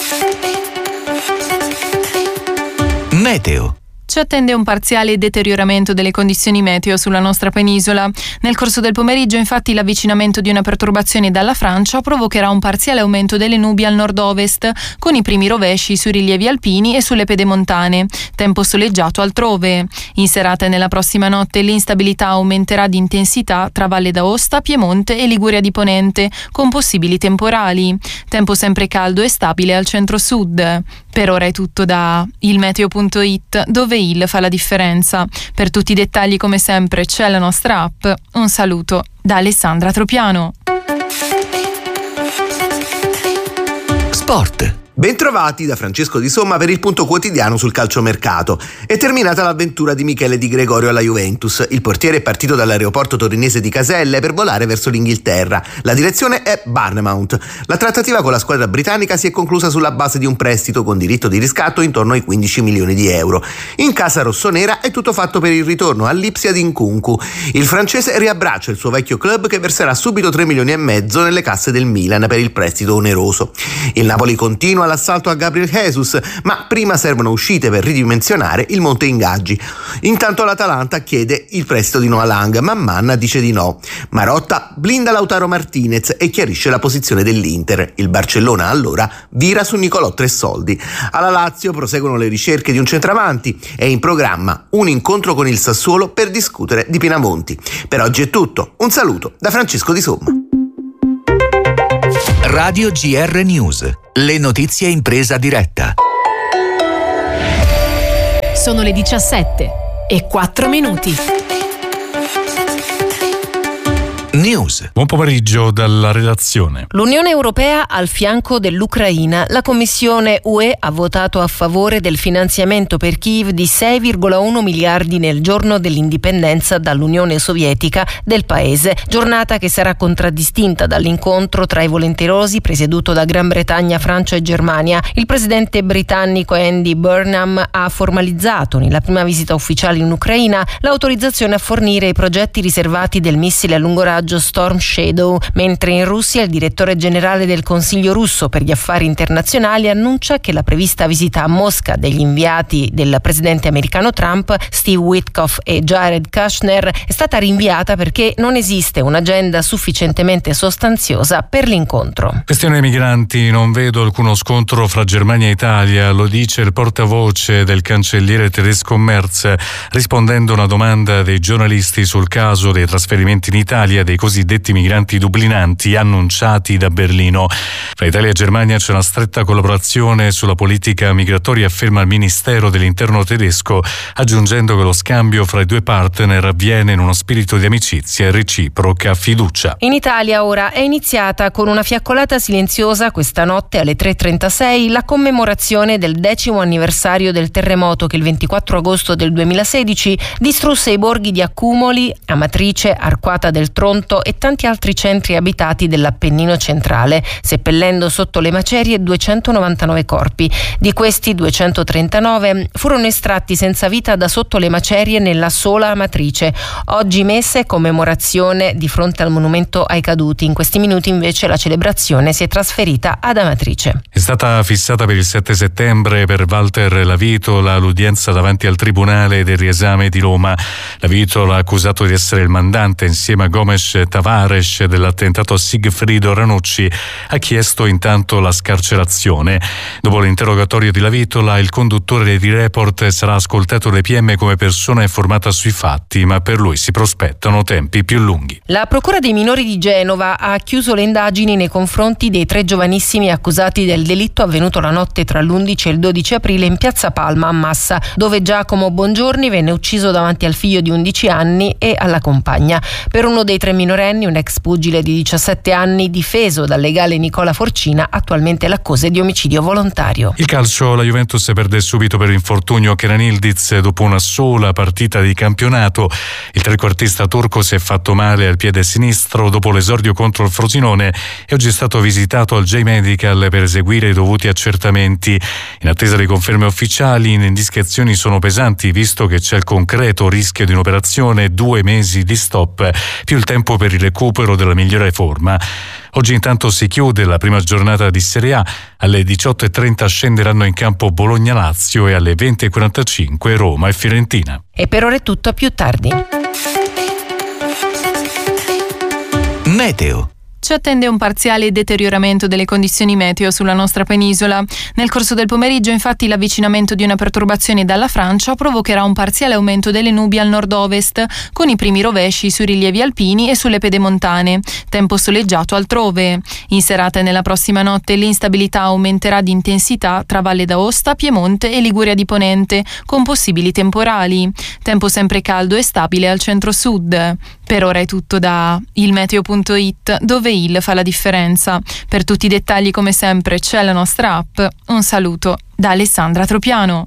Meteo. Ci attende un parziale deterioramento delle condizioni meteo sulla nostra penisola. Nel corso del pomeriggio, infatti, l'avvicinamento di una perturbazione dalla Francia provocherà un parziale aumento delle nubi al nord-ovest, con i primi rovesci sui rilievi alpini e sulle pedemontane. Tempo soleggiato altrove. In serata e nella prossima notte l'instabilità aumenterà di intensità tra Valle d'Aosta, Piemonte e Liguria di Ponente, con possibili temporali. Tempo sempre caldo e stabile al centro-sud. Per ora è tutto da ilmeteo punto it, dove il fa la differenza. Per tutti i dettagli, come sempre, c'è la nostra app. Un saluto da Alessandra Tropiano. Sport. Bentrovati da Francesco Di Somma per il punto quotidiano sul calciomercato. È terminata l'avventura di Michele Di Gregorio alla Juventus. Il portiere è partito dall'aeroporto torinese di Caselle per volare verso l'Inghilterra. La direzione è Bournemouth. La trattativa con la squadra britannica si è conclusa sulla base di un prestito con diritto di riscatto intorno ai quindici milioni di euro. In casa rossonera è tutto fatto per il ritorno all'Ipsia di Nkunku. Il francese riabbraccia il suo vecchio club che verserà subito tre milioni e mezzo nelle casse del Milan per il prestito oneroso. Il Napoli continua l'assalto a Gabriel Jesus, ma prima servono uscite per ridimensionare il monte ingaggi. Intanto l'Atalanta chiede il prestito di Noah Lang, ma Manna dice di no. Marotta blinda Lautaro Martinez e chiarisce la posizione dell'Inter. Il Barcellona allora vira su Nicolò Tressoldi. Alla Lazio proseguono le ricerche di un centravanti. È in programma un incontro con il Sassuolo per discutere di Pinamonti. Per oggi è tutto. Un saluto da Francesco Di Somma. Radio G R News. Le notizie in presa diretta. Sono le diciassette e quattro minuti. News. Buon pomeriggio dalla redazione. L'Unione Europea al fianco dell'Ucraina. La Commissione U E ha votato a favore del finanziamento per Kiev di sei virgola uno miliardi nel giorno dell'indipendenza dall'Unione Sovietica del paese, giornata che sarà contraddistinta dall'incontro tra i volenterosi presieduto da Gran Bretagna, Francia e Germania. Il presidente britannico Andy Burnham ha formalizzato nella prima visita ufficiale in Ucraina l'autorizzazione a fornire i progetti riservati del missile a lungo raggio Storm Shadow, mentre in Russia il direttore generale del Consiglio russo per gli affari internazionali annuncia che la prevista visita a Mosca degli inviati del presidente americano Trump, Steve Witkoff e Jared Kushner, è stata rinviata perché non esiste un'agenda sufficientemente sostanziosa per l'incontro. Questione migranti, non vedo alcuno scontro fra Germania e Italia, lo dice il portavoce del cancelliere tedesco Merz, rispondendo a una domanda dei giornalisti sul caso dei trasferimenti in Italia dei cosiddetti migranti dublinanti annunciati da Berlino. Fra Italia e Germania c'è una stretta collaborazione sulla politica migratoria, afferma il Ministero dell'Interno tedesco, aggiungendo che lo scambio fra i due partner avviene in uno spirito di amicizia e reciproca fiducia. In Italia ora è iniziata con una fiaccolata silenziosa questa notte alle tre e trentasei la commemorazione del decimo anniversario del terremoto che il ventiquattro agosto del duemilasedici distrusse i borghi di Accumoli, Amatrice, Arquata del Tronto e tanti altri centri abitati dell'Appennino centrale, seppellendo sotto le macerie duecentonovantanove corpi. Di questi duecentotrentanove furono estratti senza vita da sotto le macerie nella sola Amatrice. Oggi messa e commemorazione di fronte al monumento ai caduti. In questi minuti invece la celebrazione si è trasferita ad Amatrice. È stata fissata per il sette settembre per Walter Lavitola l'udienza davanti al Tribunale del Riesame di Roma. Lavitola, accusato di essere il mandante insieme a Gomes Tavares dell'attentato a Sigfrido Ranucci, ha chiesto intanto la scarcerazione. Dopo l'interrogatorio di Lavitola, il conduttore di Report sarà ascoltato dai P M come persona informata sui fatti, ma per lui si prospettano tempi più lunghi. La Procura dei minori di Genova ha chiuso le indagini nei confronti dei tre giovanissimi accusati del delitto avvenuto la notte tra l'undici e il dodici aprile in Piazza Palma a Massa, dove Giacomo Bongiorni venne ucciso davanti al figlio di undici anni e alla compagna. Per uno dei tre minorenni, un ex pugile di diciassette anni difeso dal legale Nicola Forcina, attualmente l'accusa è di omicidio volontario. Il calcio, la Juventus perde subito per infortunio Kenan Yildiz dopo una sola partita di campionato. Il trequartista turco si è fatto male al piede sinistro dopo l'esordio contro il Frosinone e oggi è stato visitato al J-Medical per eseguire i dovuti accertamenti. In attesa di conferme ufficiali, le indiscrezioni sono pesanti visto che c'è il concreto rischio di un'operazione, due mesi di stop, più il tempo per il recupero della migliore forma. Oggi intanto si chiude la prima giornata di Serie A, alle diciotto e trenta scenderanno in campo Bologna-Lazio e alle venti e quarantacinque Roma e Fiorentina. E per ora è tutto, a più tardi. Meteo. Ci attende un parziale deterioramento delle condizioni meteo sulla nostra penisola. Nel corso del pomeriggio, infatti, l'avvicinamento di una perturbazione dalla Francia provocherà un parziale aumento delle nubi al nord-ovest, con i primi rovesci sui rilievi alpini e sulle pedemontane. Tempo soleggiato altrove. In serata e nella prossima notte l'instabilità aumenterà di intensità tra Valle d'Aosta, Piemonte e Liguria di Ponente, con possibili temporali. Tempo sempre caldo e stabile al centro-sud. Per ora è tutto da ilmeteo punto it, dove il fa la differenza. Per tutti i dettagli, come sempre, c'è la nostra app. Un saluto da Alessandra Tropiano.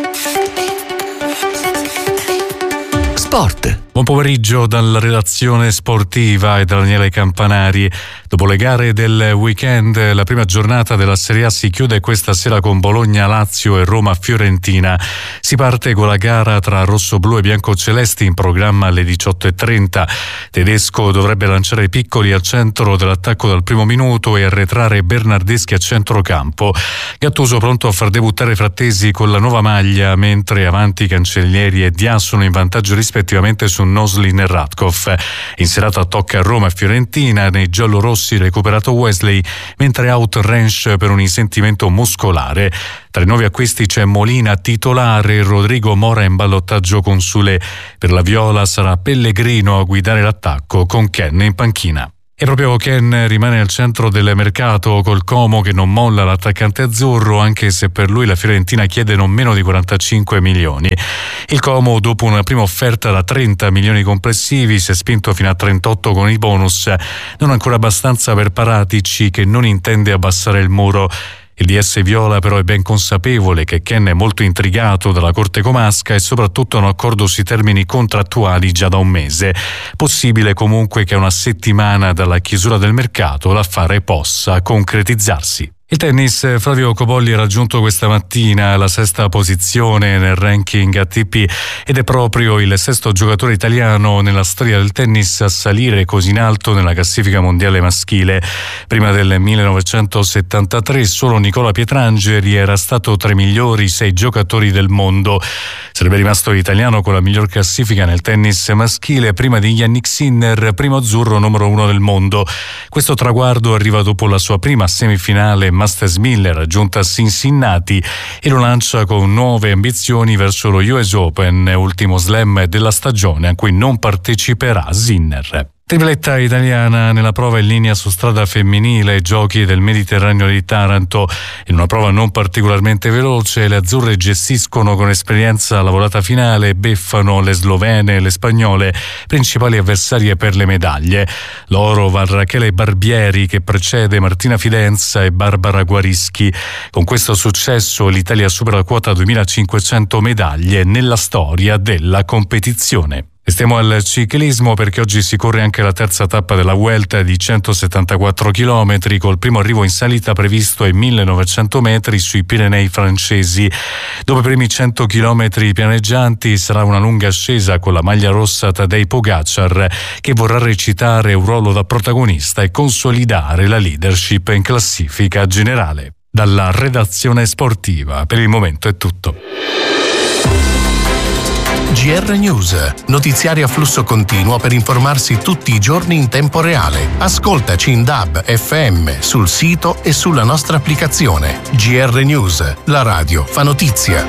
Sport. Buon pomeriggio dalla redazione sportiva e da Daniele Campanari. Dopo le gare del weekend, la prima giornata della Serie A si chiude questa sera con Bologna, Lazio e Roma, Fiorentina. Si parte con la gara tra rossoblu e biancocelesti in programma alle diciotto e trenta. Tedesco dovrebbe lanciare i piccoli al centro dell'attacco dal primo minuto e arretrare Bernardeschi a centrocampo. Gattuso pronto a far debuttare Frattesi con la nuova maglia, mentre avanti Cancellieri e Dia sono in vantaggio rispettivamente su Noslin e Radkov. In serata tocca Roma e Fiorentina, nei giallorossi recuperato Wesley, mentre out Rensch per un risentimento muscolare. Tra i nuovi acquisti c'è Molina titolare, Rodrigo Mora in ballottaggio con Sule. Per la Viola sarà Pellegrino a guidare l'attacco con Ken in panchina. E proprio Ken rimane al centro del mercato col Como che non molla l'attaccante azzurro, anche se per lui la Fiorentina chiede non meno di quarantacinque milioni. Il Como, dopo una prima offerta da trenta milioni complessivi, si è spinto fino a trentotto con i bonus, non ancora abbastanza per Paratici, che non intende abbassare il muro. Il D S Viola però è ben consapevole che Ken è molto intrigato dalla Corte Comasca e soprattutto un accordo sui termini contrattuali già da un mese. Possibile comunque che a una settimana dalla chiusura del mercato l'affare possa concretizzarsi. Il tennis, Flavio Cobolli ha raggiunto questa mattina la sesta posizione nel ranking A T P ed è proprio il sesto giocatore italiano nella storia del tennis a salire così in alto nella classifica mondiale maschile. Prima del millenovecentosettantatré solo Nicola Pietrangeli era stato tra i migliori sei giocatori del mondo. Sarebbe rimasto l'italiano con la miglior classifica nel tennis maschile prima di Yannick Sinner, primo azzurro numero uno del mondo. Questo traguardo arriva dopo la sua prima semifinale Masters mille raggiunta a Cincinnati e lo lancia con nuove ambizioni verso lo U S Open, ultimo slam della stagione a cui non parteciperà Sinner. Tripletta italiana nella prova in linea su strada femminile ai Giochi del Mediterraneo di Taranto. In una prova non particolarmente veloce, le azzurre gestiscono con esperienza la volata finale e beffano le slovene e le spagnole, principali avversarie per le medaglie. L'oro va a Rachele Barbieri, che precede Martina Fidenza e Barbara Guarischi. Con questo successo l'Italia supera la quota duemilacinquecento medaglie nella storia della competizione. Stiamo al ciclismo perché oggi si corre anche la terza tappa della Vuelta di centosettantaquattro chilometri, col primo arrivo in salita previsto ai millenovecento metri sui Pirenei francesi. Dopo i primi cento chilometri pianeggianti sarà una lunga ascesa con la maglia rossa Tadej Pogacar, che vorrà recitare un ruolo da protagonista e consolidare la leadership in classifica generale. Dalla redazione sportiva per il momento è tutto. G R News, notiziari a flusso continuo per informarsi tutti i giorni in tempo reale. Ascoltaci in D A B F M, sul sito e sulla nostra applicazione. G R News, la radio fa notizia.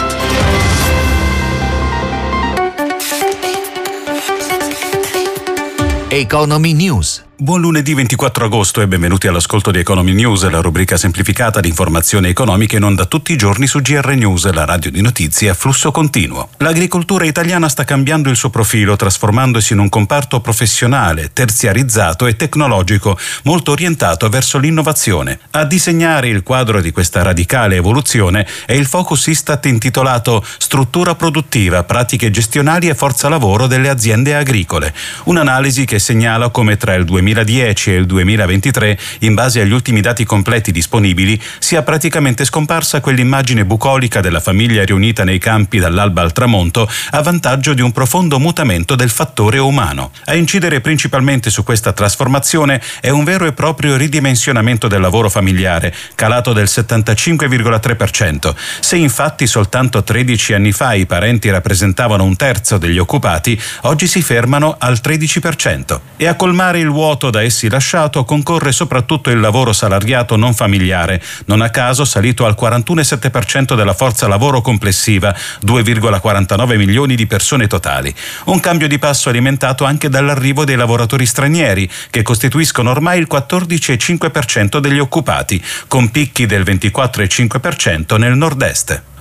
Economy News. Buon lunedì ventiquattro agosto e benvenuti all'ascolto di Economy News, la rubrica semplificata di informazioni economiche in onda tutti i giorni su G R News, la radio di notizie a flusso continuo. L'agricoltura italiana sta cambiando il suo profilo, trasformandosi in un comparto professionale, terziarizzato e tecnologico, molto orientato verso l'innovazione. A disegnare il quadro di questa radicale evoluzione è il focus Istat intitolato Struttura produttiva, pratiche gestionali e forza lavoro delle aziende agricole. Un'analisi che segnala come tra il duemiladieci e il duemilaventitré, in base agli ultimi dati completi disponibili, sia praticamente scomparsa quell'immagine bucolica della famiglia riunita nei campi dall'alba al tramonto a vantaggio di un profondo mutamento del fattore umano. A incidere principalmente su questa trasformazione è un vero e proprio ridimensionamento del lavoro familiare, calato del settantacinque virgola tre per cento. Se infatti soltanto tredici anni fa i parenti rappresentavano un terzo degli occupati, oggi si fermano al tredici per cento. E a colmare il vuoto da essi lasciato concorre soprattutto il lavoro salariato non familiare, non a caso salito al quarantuno virgola sette per cento della forza lavoro complessiva, due virgola quarantanove milioni di persone totali. Un cambio di passo alimentato anche dall'arrivo dei lavoratori stranieri, che costituiscono ormai il quattordici virgola cinque per cento degli occupati, con picchi del ventiquattro virgola cinque per cento nel nord-est.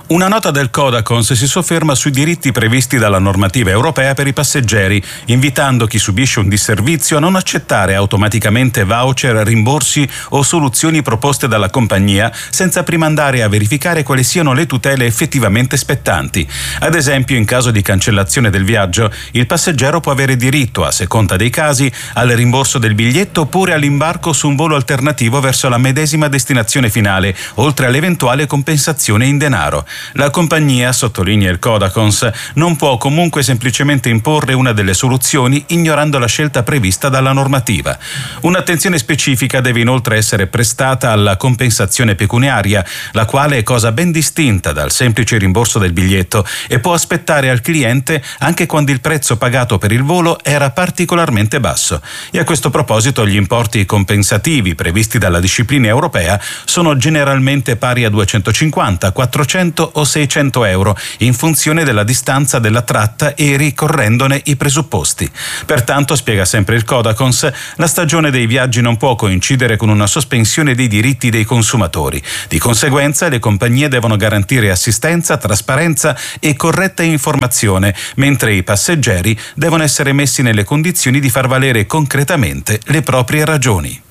Una nota del Codacons si sofferma sui diritti previsti dalla normativa europea per i passeggeri, invitando chi subisce un disservizio a non accettare automaticamente voucher, rimborsi o soluzioni proposte dalla compagnia senza prima andare a verificare quali siano le tutele effettivamente spettanti. Ad esempio, in caso di cancellazione del viaggio, il passeggero può avere diritto, a seconda dei casi, al rimborso del biglietto oppure all'imbarco su un volo alternativo verso la medesima destinazione finale, oltre all'eventuale compensazione in denaro. La compagnia, sottolinea il Codacons, non può comunque semplicemente imporre una delle soluzioni ignorando la scelta prevista dalla normativa. Un'attenzione specifica deve inoltre essere prestata alla compensazione pecuniaria, la quale è cosa ben distinta dal semplice rimborso del biglietto e può aspettare al cliente anche quando il prezzo pagato per il volo era particolarmente basso. E a questo proposito gli importi compensativi previsti dalla disciplina europea sono generalmente pari a duecentocinquanta, quattrocento o seicento euro in funzione della distanza della tratta e ricorrendone i presupposti. Pertanto, spiega sempre il Codacons, la stagione dei viaggi non può coincidere con una sospensione dei diritti dei consumatori. Di conseguenza, le compagnie devono garantire assistenza, trasparenza e corretta informazione, mentre i passeggeri devono essere messi nelle condizioni di far valere concretamente le proprie ragioni.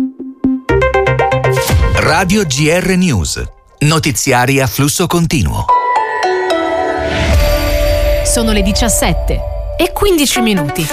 Radio G R News. Notiziari a flusso continuo. Sono le diciassette e quindici minuti.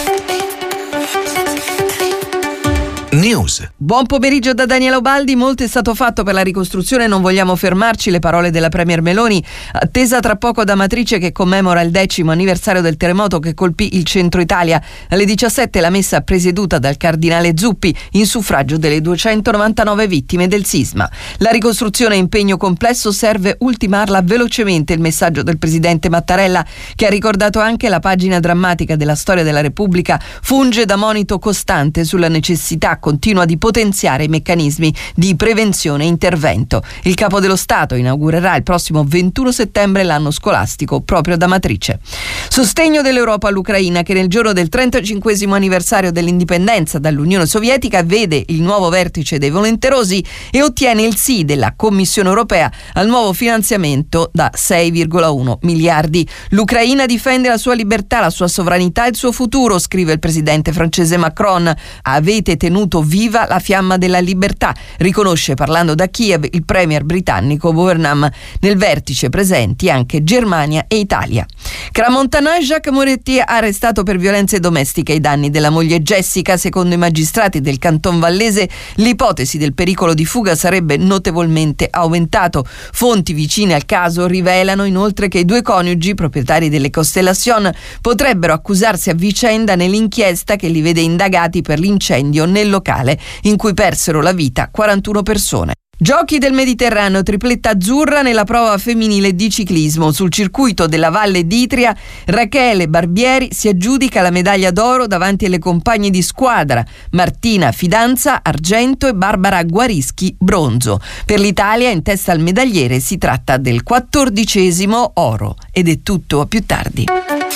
News. Buon pomeriggio da Daniela Ubaldi. Molto è stato fatto per la ricostruzione, non vogliamo fermarci, le parole della Premier Meloni, attesa tra poco da Amatrice che commemora il decimo anniversario del terremoto che colpì il centro Italia. Alle diciassette la messa presieduta dal cardinale Zuppi in suffragio delle duecentonovantanove vittime del sisma. La ricostruzione è impegno complesso, serve ultimarla velocemente, il messaggio del presidente Mattarella, che ha ricordato anche la pagina drammatica della storia della Repubblica, funge da monito costante sulla necessità continua di potenziare i meccanismi di prevenzione e intervento. Il Capo dello Stato inaugurerà il prossimo ventuno settembre l'anno scolastico proprio ad Amatrice. Sostegno dell'Europa all'Ucraina, che nel giorno del trentacinquesimo anniversario dell'indipendenza dall'Unione Sovietica vede il nuovo vertice dei volenterosi e ottiene il sì della Commissione europea al nuovo finanziamento da sei virgola uno miliardi. L'Ucraina difende la sua libertà, la sua sovranità e il suo futuro, scrive il presidente francese Macron. Avete tenuto viva la fiamma della libertà, riconosce parlando da Kiev il premier britannico Burnham. Nel vertice presenti anche Germania e Italia. Crans-Montana, Jacques Moretti arrestato per violenze domestiche ai danni della moglie Jessica. Secondo i magistrati del Canton Vallese l'ipotesi del pericolo di fuga sarebbe notevolmente aumentato. Fonti vicine al caso rivelano inoltre che i due coniugi, proprietari delle Constellation, potrebbero accusarsi a vicenda nell'inchiesta che li vede indagati per l'incendio nel locale in cui persero la vita quarantuno persone. Giochi del Mediterraneo, tripletta azzurra nella prova femminile di ciclismo. Sul circuito della Valle d'Itria, Rachele Barbieri si aggiudica la medaglia d'oro davanti alle compagne di squadra, Martina Fidanza, argento, e Barbara Guarischi, bronzo. Per l'Italia, in testa al medagliere, si tratta del quattordicesimo oro. Ed è tutto, a più tardi.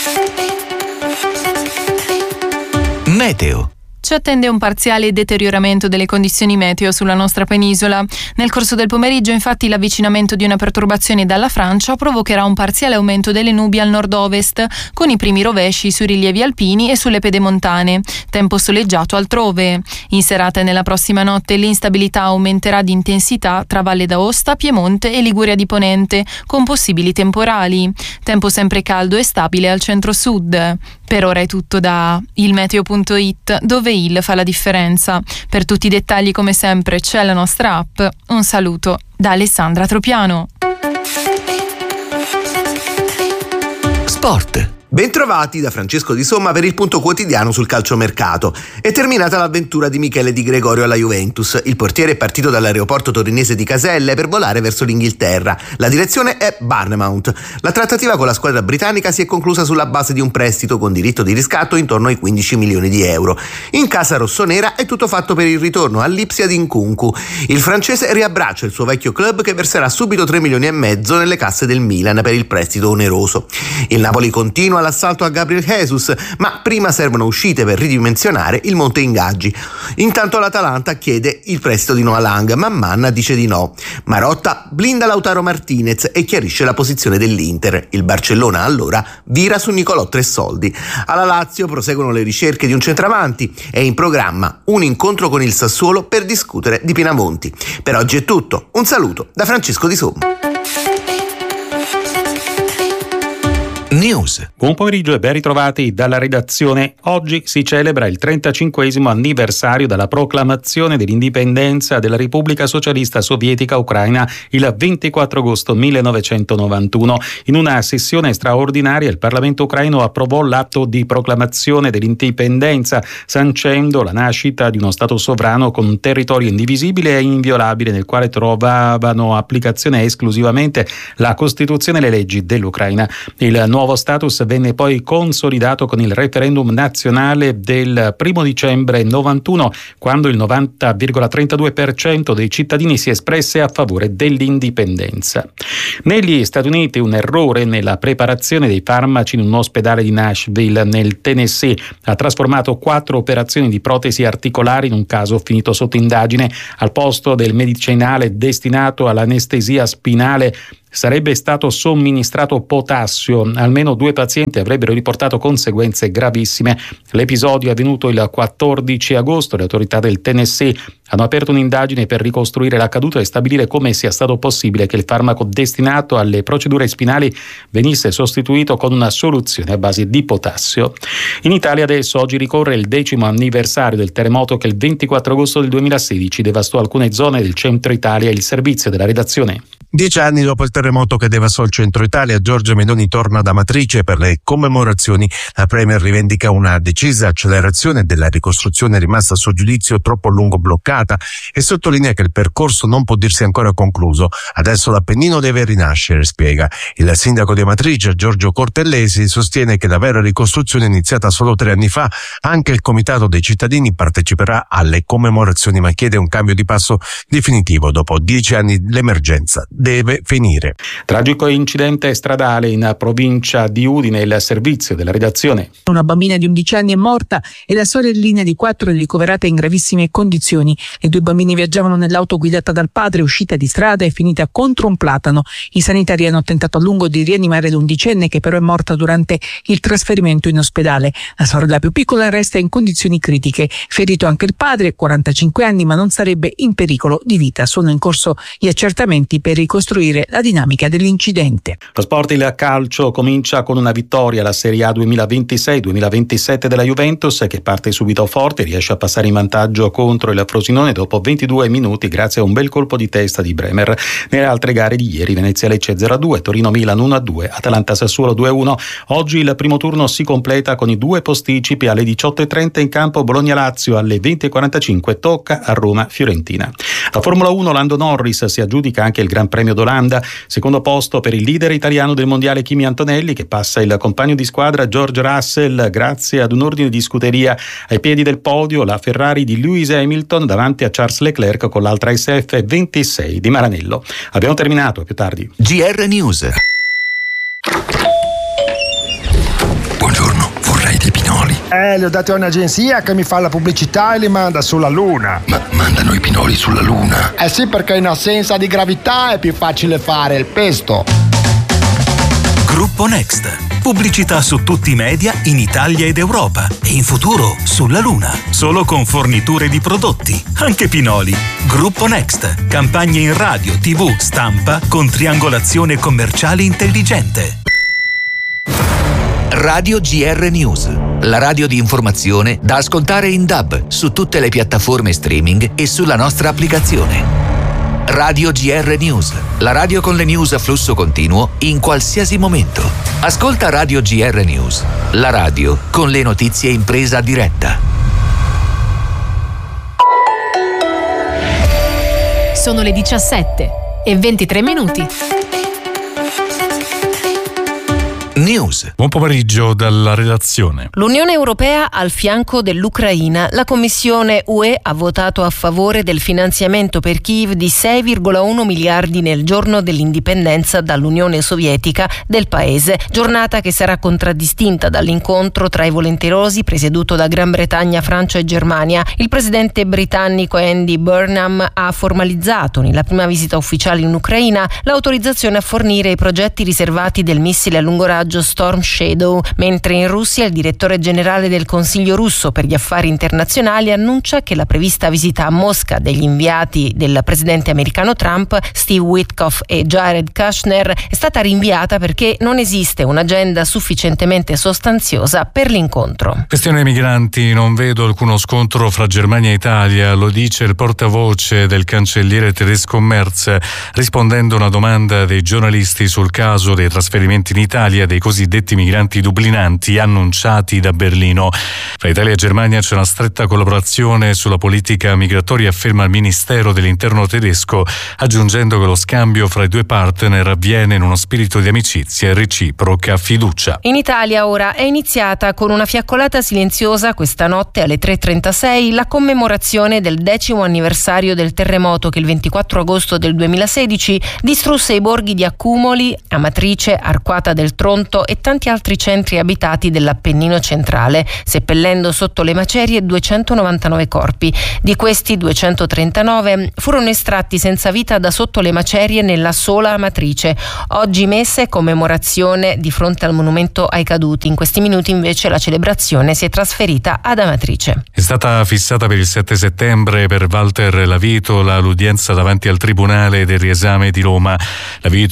Meteo. Ci attende un parziale deterioramento delle condizioni meteo sulla nostra penisola. Nel corso del pomeriggio, infatti, l'avvicinamento di una perturbazione dalla Francia provocherà un parziale aumento delle nubi al nord-ovest, con i primi rovesci sui rilievi alpini e sulle pedemontane. Tempo soleggiato altrove. In serata e nella prossima notte l'instabilità aumenterà di intensità tra Valle d'Aosta, Piemonte e Liguria di Ponente, con possibili temporali. Tempo sempre caldo e stabile al centro-sud. Per ora è tutto da ilmeteo punto it, dove il fa la differenza. Per tutti i dettagli, come sempre, c'è la nostra app. Un saluto da Alessandra Tropiano. Sport. Bentrovati da Francesco Di Somma per il punto quotidiano sul calciomercato. È terminata l'avventura di Michele Di Gregorio alla Juventus. Il portiere è partito dall'aeroporto torinese di Caselle per volare verso l'Inghilterra. La direzione è Bournemouth. La trattativa con la squadra britannica si è conclusa sulla base di un prestito con diritto di riscatto intorno ai quindici milioni di euro. In casa rossonera è tutto fatto per il ritorno all'Ipsia di Nkunku. Il francese riabbraccia il suo vecchio club, che verserà subito tre milioni e mezzo nelle casse del Milan per il prestito oneroso. Il Napoli continua continua l'assalto a Gabriel Jesus, ma prima servono uscite per ridimensionare il monte ingaggi. Intanto l'Atalanta chiede il prestito di Noah Lang, ma Manna dice di no. Marotta blinda Lautaro Martinez e chiarisce la posizione dell'Inter. Il Barcellona allora vira su Nicolò Tressoldi. Alla Lazio proseguono le ricerche di un centravanti. È in programma un incontro con il Sassuolo per discutere di Pinamonti. Per oggi è tutto. Un saluto da Francesco Di Somma. News. Buon pomeriggio e ben ritrovati dalla redazione. Oggi si celebra il trentacinquesimo anniversario della proclamazione dell'indipendenza della Repubblica Socialista Sovietica Ucraina il ventiquattro agosto millenovecentonovantuno. In una sessione straordinaria il Parlamento ucraino approvò l'atto di proclamazione dell'indipendenza, sancendo la nascita di uno Stato sovrano con un territorio indivisibile e inviolabile nel quale trovavano applicazione esclusivamente la Costituzione e le leggi dell'Ucraina. Il nuovo status venne poi consolidato con il referendum nazionale del primo dicembre novantuno, quando il novanta virgola trentadue per cento dei cittadini si espresse a favore dell'indipendenza. Negli Stati Uniti un errore nella preparazione dei farmaci in un ospedale di Nashville, nel Tennessee, ha trasformato quattro operazioni di protesi articolari in un caso finito sotto indagine. Al posto del medicinale destinato all'anestesia spinale sarebbe stato somministrato potassio. Almeno due pazienti avrebbero riportato conseguenze gravissime. L'episodio è avvenuto il quattordici agosto. Le autorità del Tennessee hanno aperto un'indagine per ricostruire l'accaduto e stabilire come sia stato possibile che il farmaco destinato alle procedure spinali venisse sostituito con una soluzione a base di potassio. In Italia adesso oggi ricorre il decimo anniversario del terremoto che il ventiquattro agosto del duemilasedici devastò alcune zone del centro Italia. Il servizio della redazione. Dieci anni dopo il terremoto che devastò il centro Italia, Giorgia Meloni torna ad Amatrice per le commemorazioni. La Premier rivendica una decisa accelerazione della ricostruzione rimasta a suo giudizio troppo a lungo bloccata e sottolinea che il percorso non può dirsi ancora concluso. Adesso l'Appennino deve rinascere, spiega. Il sindaco di Amatrice, Giorgio Cortellesi, sostiene che la vera ricostruzione è iniziata solo tre anni fa. Anche il comitato dei cittadini parteciperà alle commemorazioni, ma chiede un cambio di passo definitivo. Dopo dieci anni l'emergenza deve finire. Tragico incidente stradale in provincia di Udine. Il servizio della redazione. Una bambina di undici anni è morta e la sorellina di quattro è ricoverata in gravissime condizioni. Le due bambine viaggiavano nell'auto guidata dal padre, uscita di strada e finita contro un platano. I sanitari hanno tentato a lungo di rianimare l'undicenne, che però è morta durante il trasferimento in ospedale. La sorella più piccola resta in condizioni critiche. Ferito anche il padre, quarantacinque anni, ma non sarebbe in pericolo di vita. Sono in corso gli accertamenti per ricostruire la dinamica dell'incidente. Lo sport, il calcio, comincia con una vittoria alla Serie A duemilaventisei duemilaventisette della Juventus, che parte subito forte, riesce a passare in vantaggio contro il Frosinone dopo ventidue minuti grazie a un bel colpo di testa di Bremer. Nelle altre gare di ieri, Venezia Lecce zero a due, Torino Milan uno a due, Atalanta Sassuolo due a uno. Oggi il primo turno si completa con i due posticipi. Alle diciotto e trenta in campo Bologna Lazio, alle venti e quarantacinque tocca a Roma Fiorentina. La Formula uno, Lando Norris si aggiudica anche il Gran Premio d'Olanda, secondo posto per il leader italiano del mondiale Kimi Antonelli, che passa il compagno di squadra George Russell grazie ad un ordine di scuderia. Ai piedi del podio la Ferrari di Lewis Hamilton davanti a Charles Leclerc con l'altra S F ventisei di Maranello. Abbiamo terminato, a più tardi. G R News. Buongiorno, vorrei dei pinoli. Eh, li ho dati a un'agenzia che mi fa la pubblicità e li manda sulla Luna. Ma mandano i pinoli sulla Luna? Eh sì, perché in assenza di gravità è più facile fare il pesto. Gruppo Next. Pubblicità su tutti i media in Italia ed Europa e in futuro sulla Luna. Solo con forniture di prodotti, anche pinoli. Gruppo Next. Campagne in radio, tivù, stampa con triangolazione commerciale intelligente. Radio G R News, la radio di informazione da ascoltare in D A B su tutte le piattaforme streaming e sulla nostra applicazione. Radio G R News, la radio con le news a flusso continuo in qualsiasi momento. Ascolta Radio G R News, la radio con le notizie in presa diretta. Sono le diciassette e ventitré minuti. News. Buon pomeriggio dalla redazione. L'Unione Europea al fianco dell'Ucraina. La Commissione U E ha votato a favore del finanziamento per Kiev di sei virgola uno miliardi nel giorno dell'indipendenza dall'Unione Sovietica del paese, giornata che sarà contraddistinta dall'incontro tra i volenterosi presieduto da Gran Bretagna, Francia e Germania. Il presidente britannico Andy Burnham ha formalizzato nella prima visita ufficiale in Ucraina l'autorizzazione a fornire i progetti riservati del missile a lungo raggio Storm Shadow, mentre in Russia il direttore generale del Consiglio russo per gli affari internazionali annuncia che la prevista visita a Mosca degli inviati del presidente americano Trump, Steve Witkoff e Jared Kushner, è stata rinviata perché non esiste un'agenda sufficientemente sostanziosa per l'incontro. Questione migranti, non vedo alcuno scontro fra Germania e Italia, lo dice il portavoce del cancelliere tedesco Merz, rispondendo a una domanda dei giornalisti sul caso dei trasferimenti in Italia dei cosiddetti migranti dublinanti annunciati da Berlino. Fra Italia e Germania c'è una stretta collaborazione sulla politica migratoria, afferma il Ministero dell'Interno tedesco, aggiungendo che lo scambio fra i due partner avviene in uno spirito di amicizia e reciproca fiducia. In Italia ora è iniziata con una fiaccolata silenziosa questa notte alle tre e trentasei la commemorazione del decimo anniversario del terremoto che il ventiquattro agosto del duemilasedici distrusse i borghi di Accumoli, Amatrice, Arquata del Tronto e tanti altri centri abitati dell'Appennino centrale, seppellendo sotto le macerie duecentonovantanove corpi. Di questi duecentotrentanove furono estratti senza vita da sotto le macerie nella sola Amatrice. Oggi messa e commemorazione di fronte al monumento ai caduti. In questi minuti invece la celebrazione si è trasferita ad Amatrice. È stata fissata per il sette settembre per Walter Lavitola l'udienza davanti al Tribunale del Riesame di Roma. Lavitola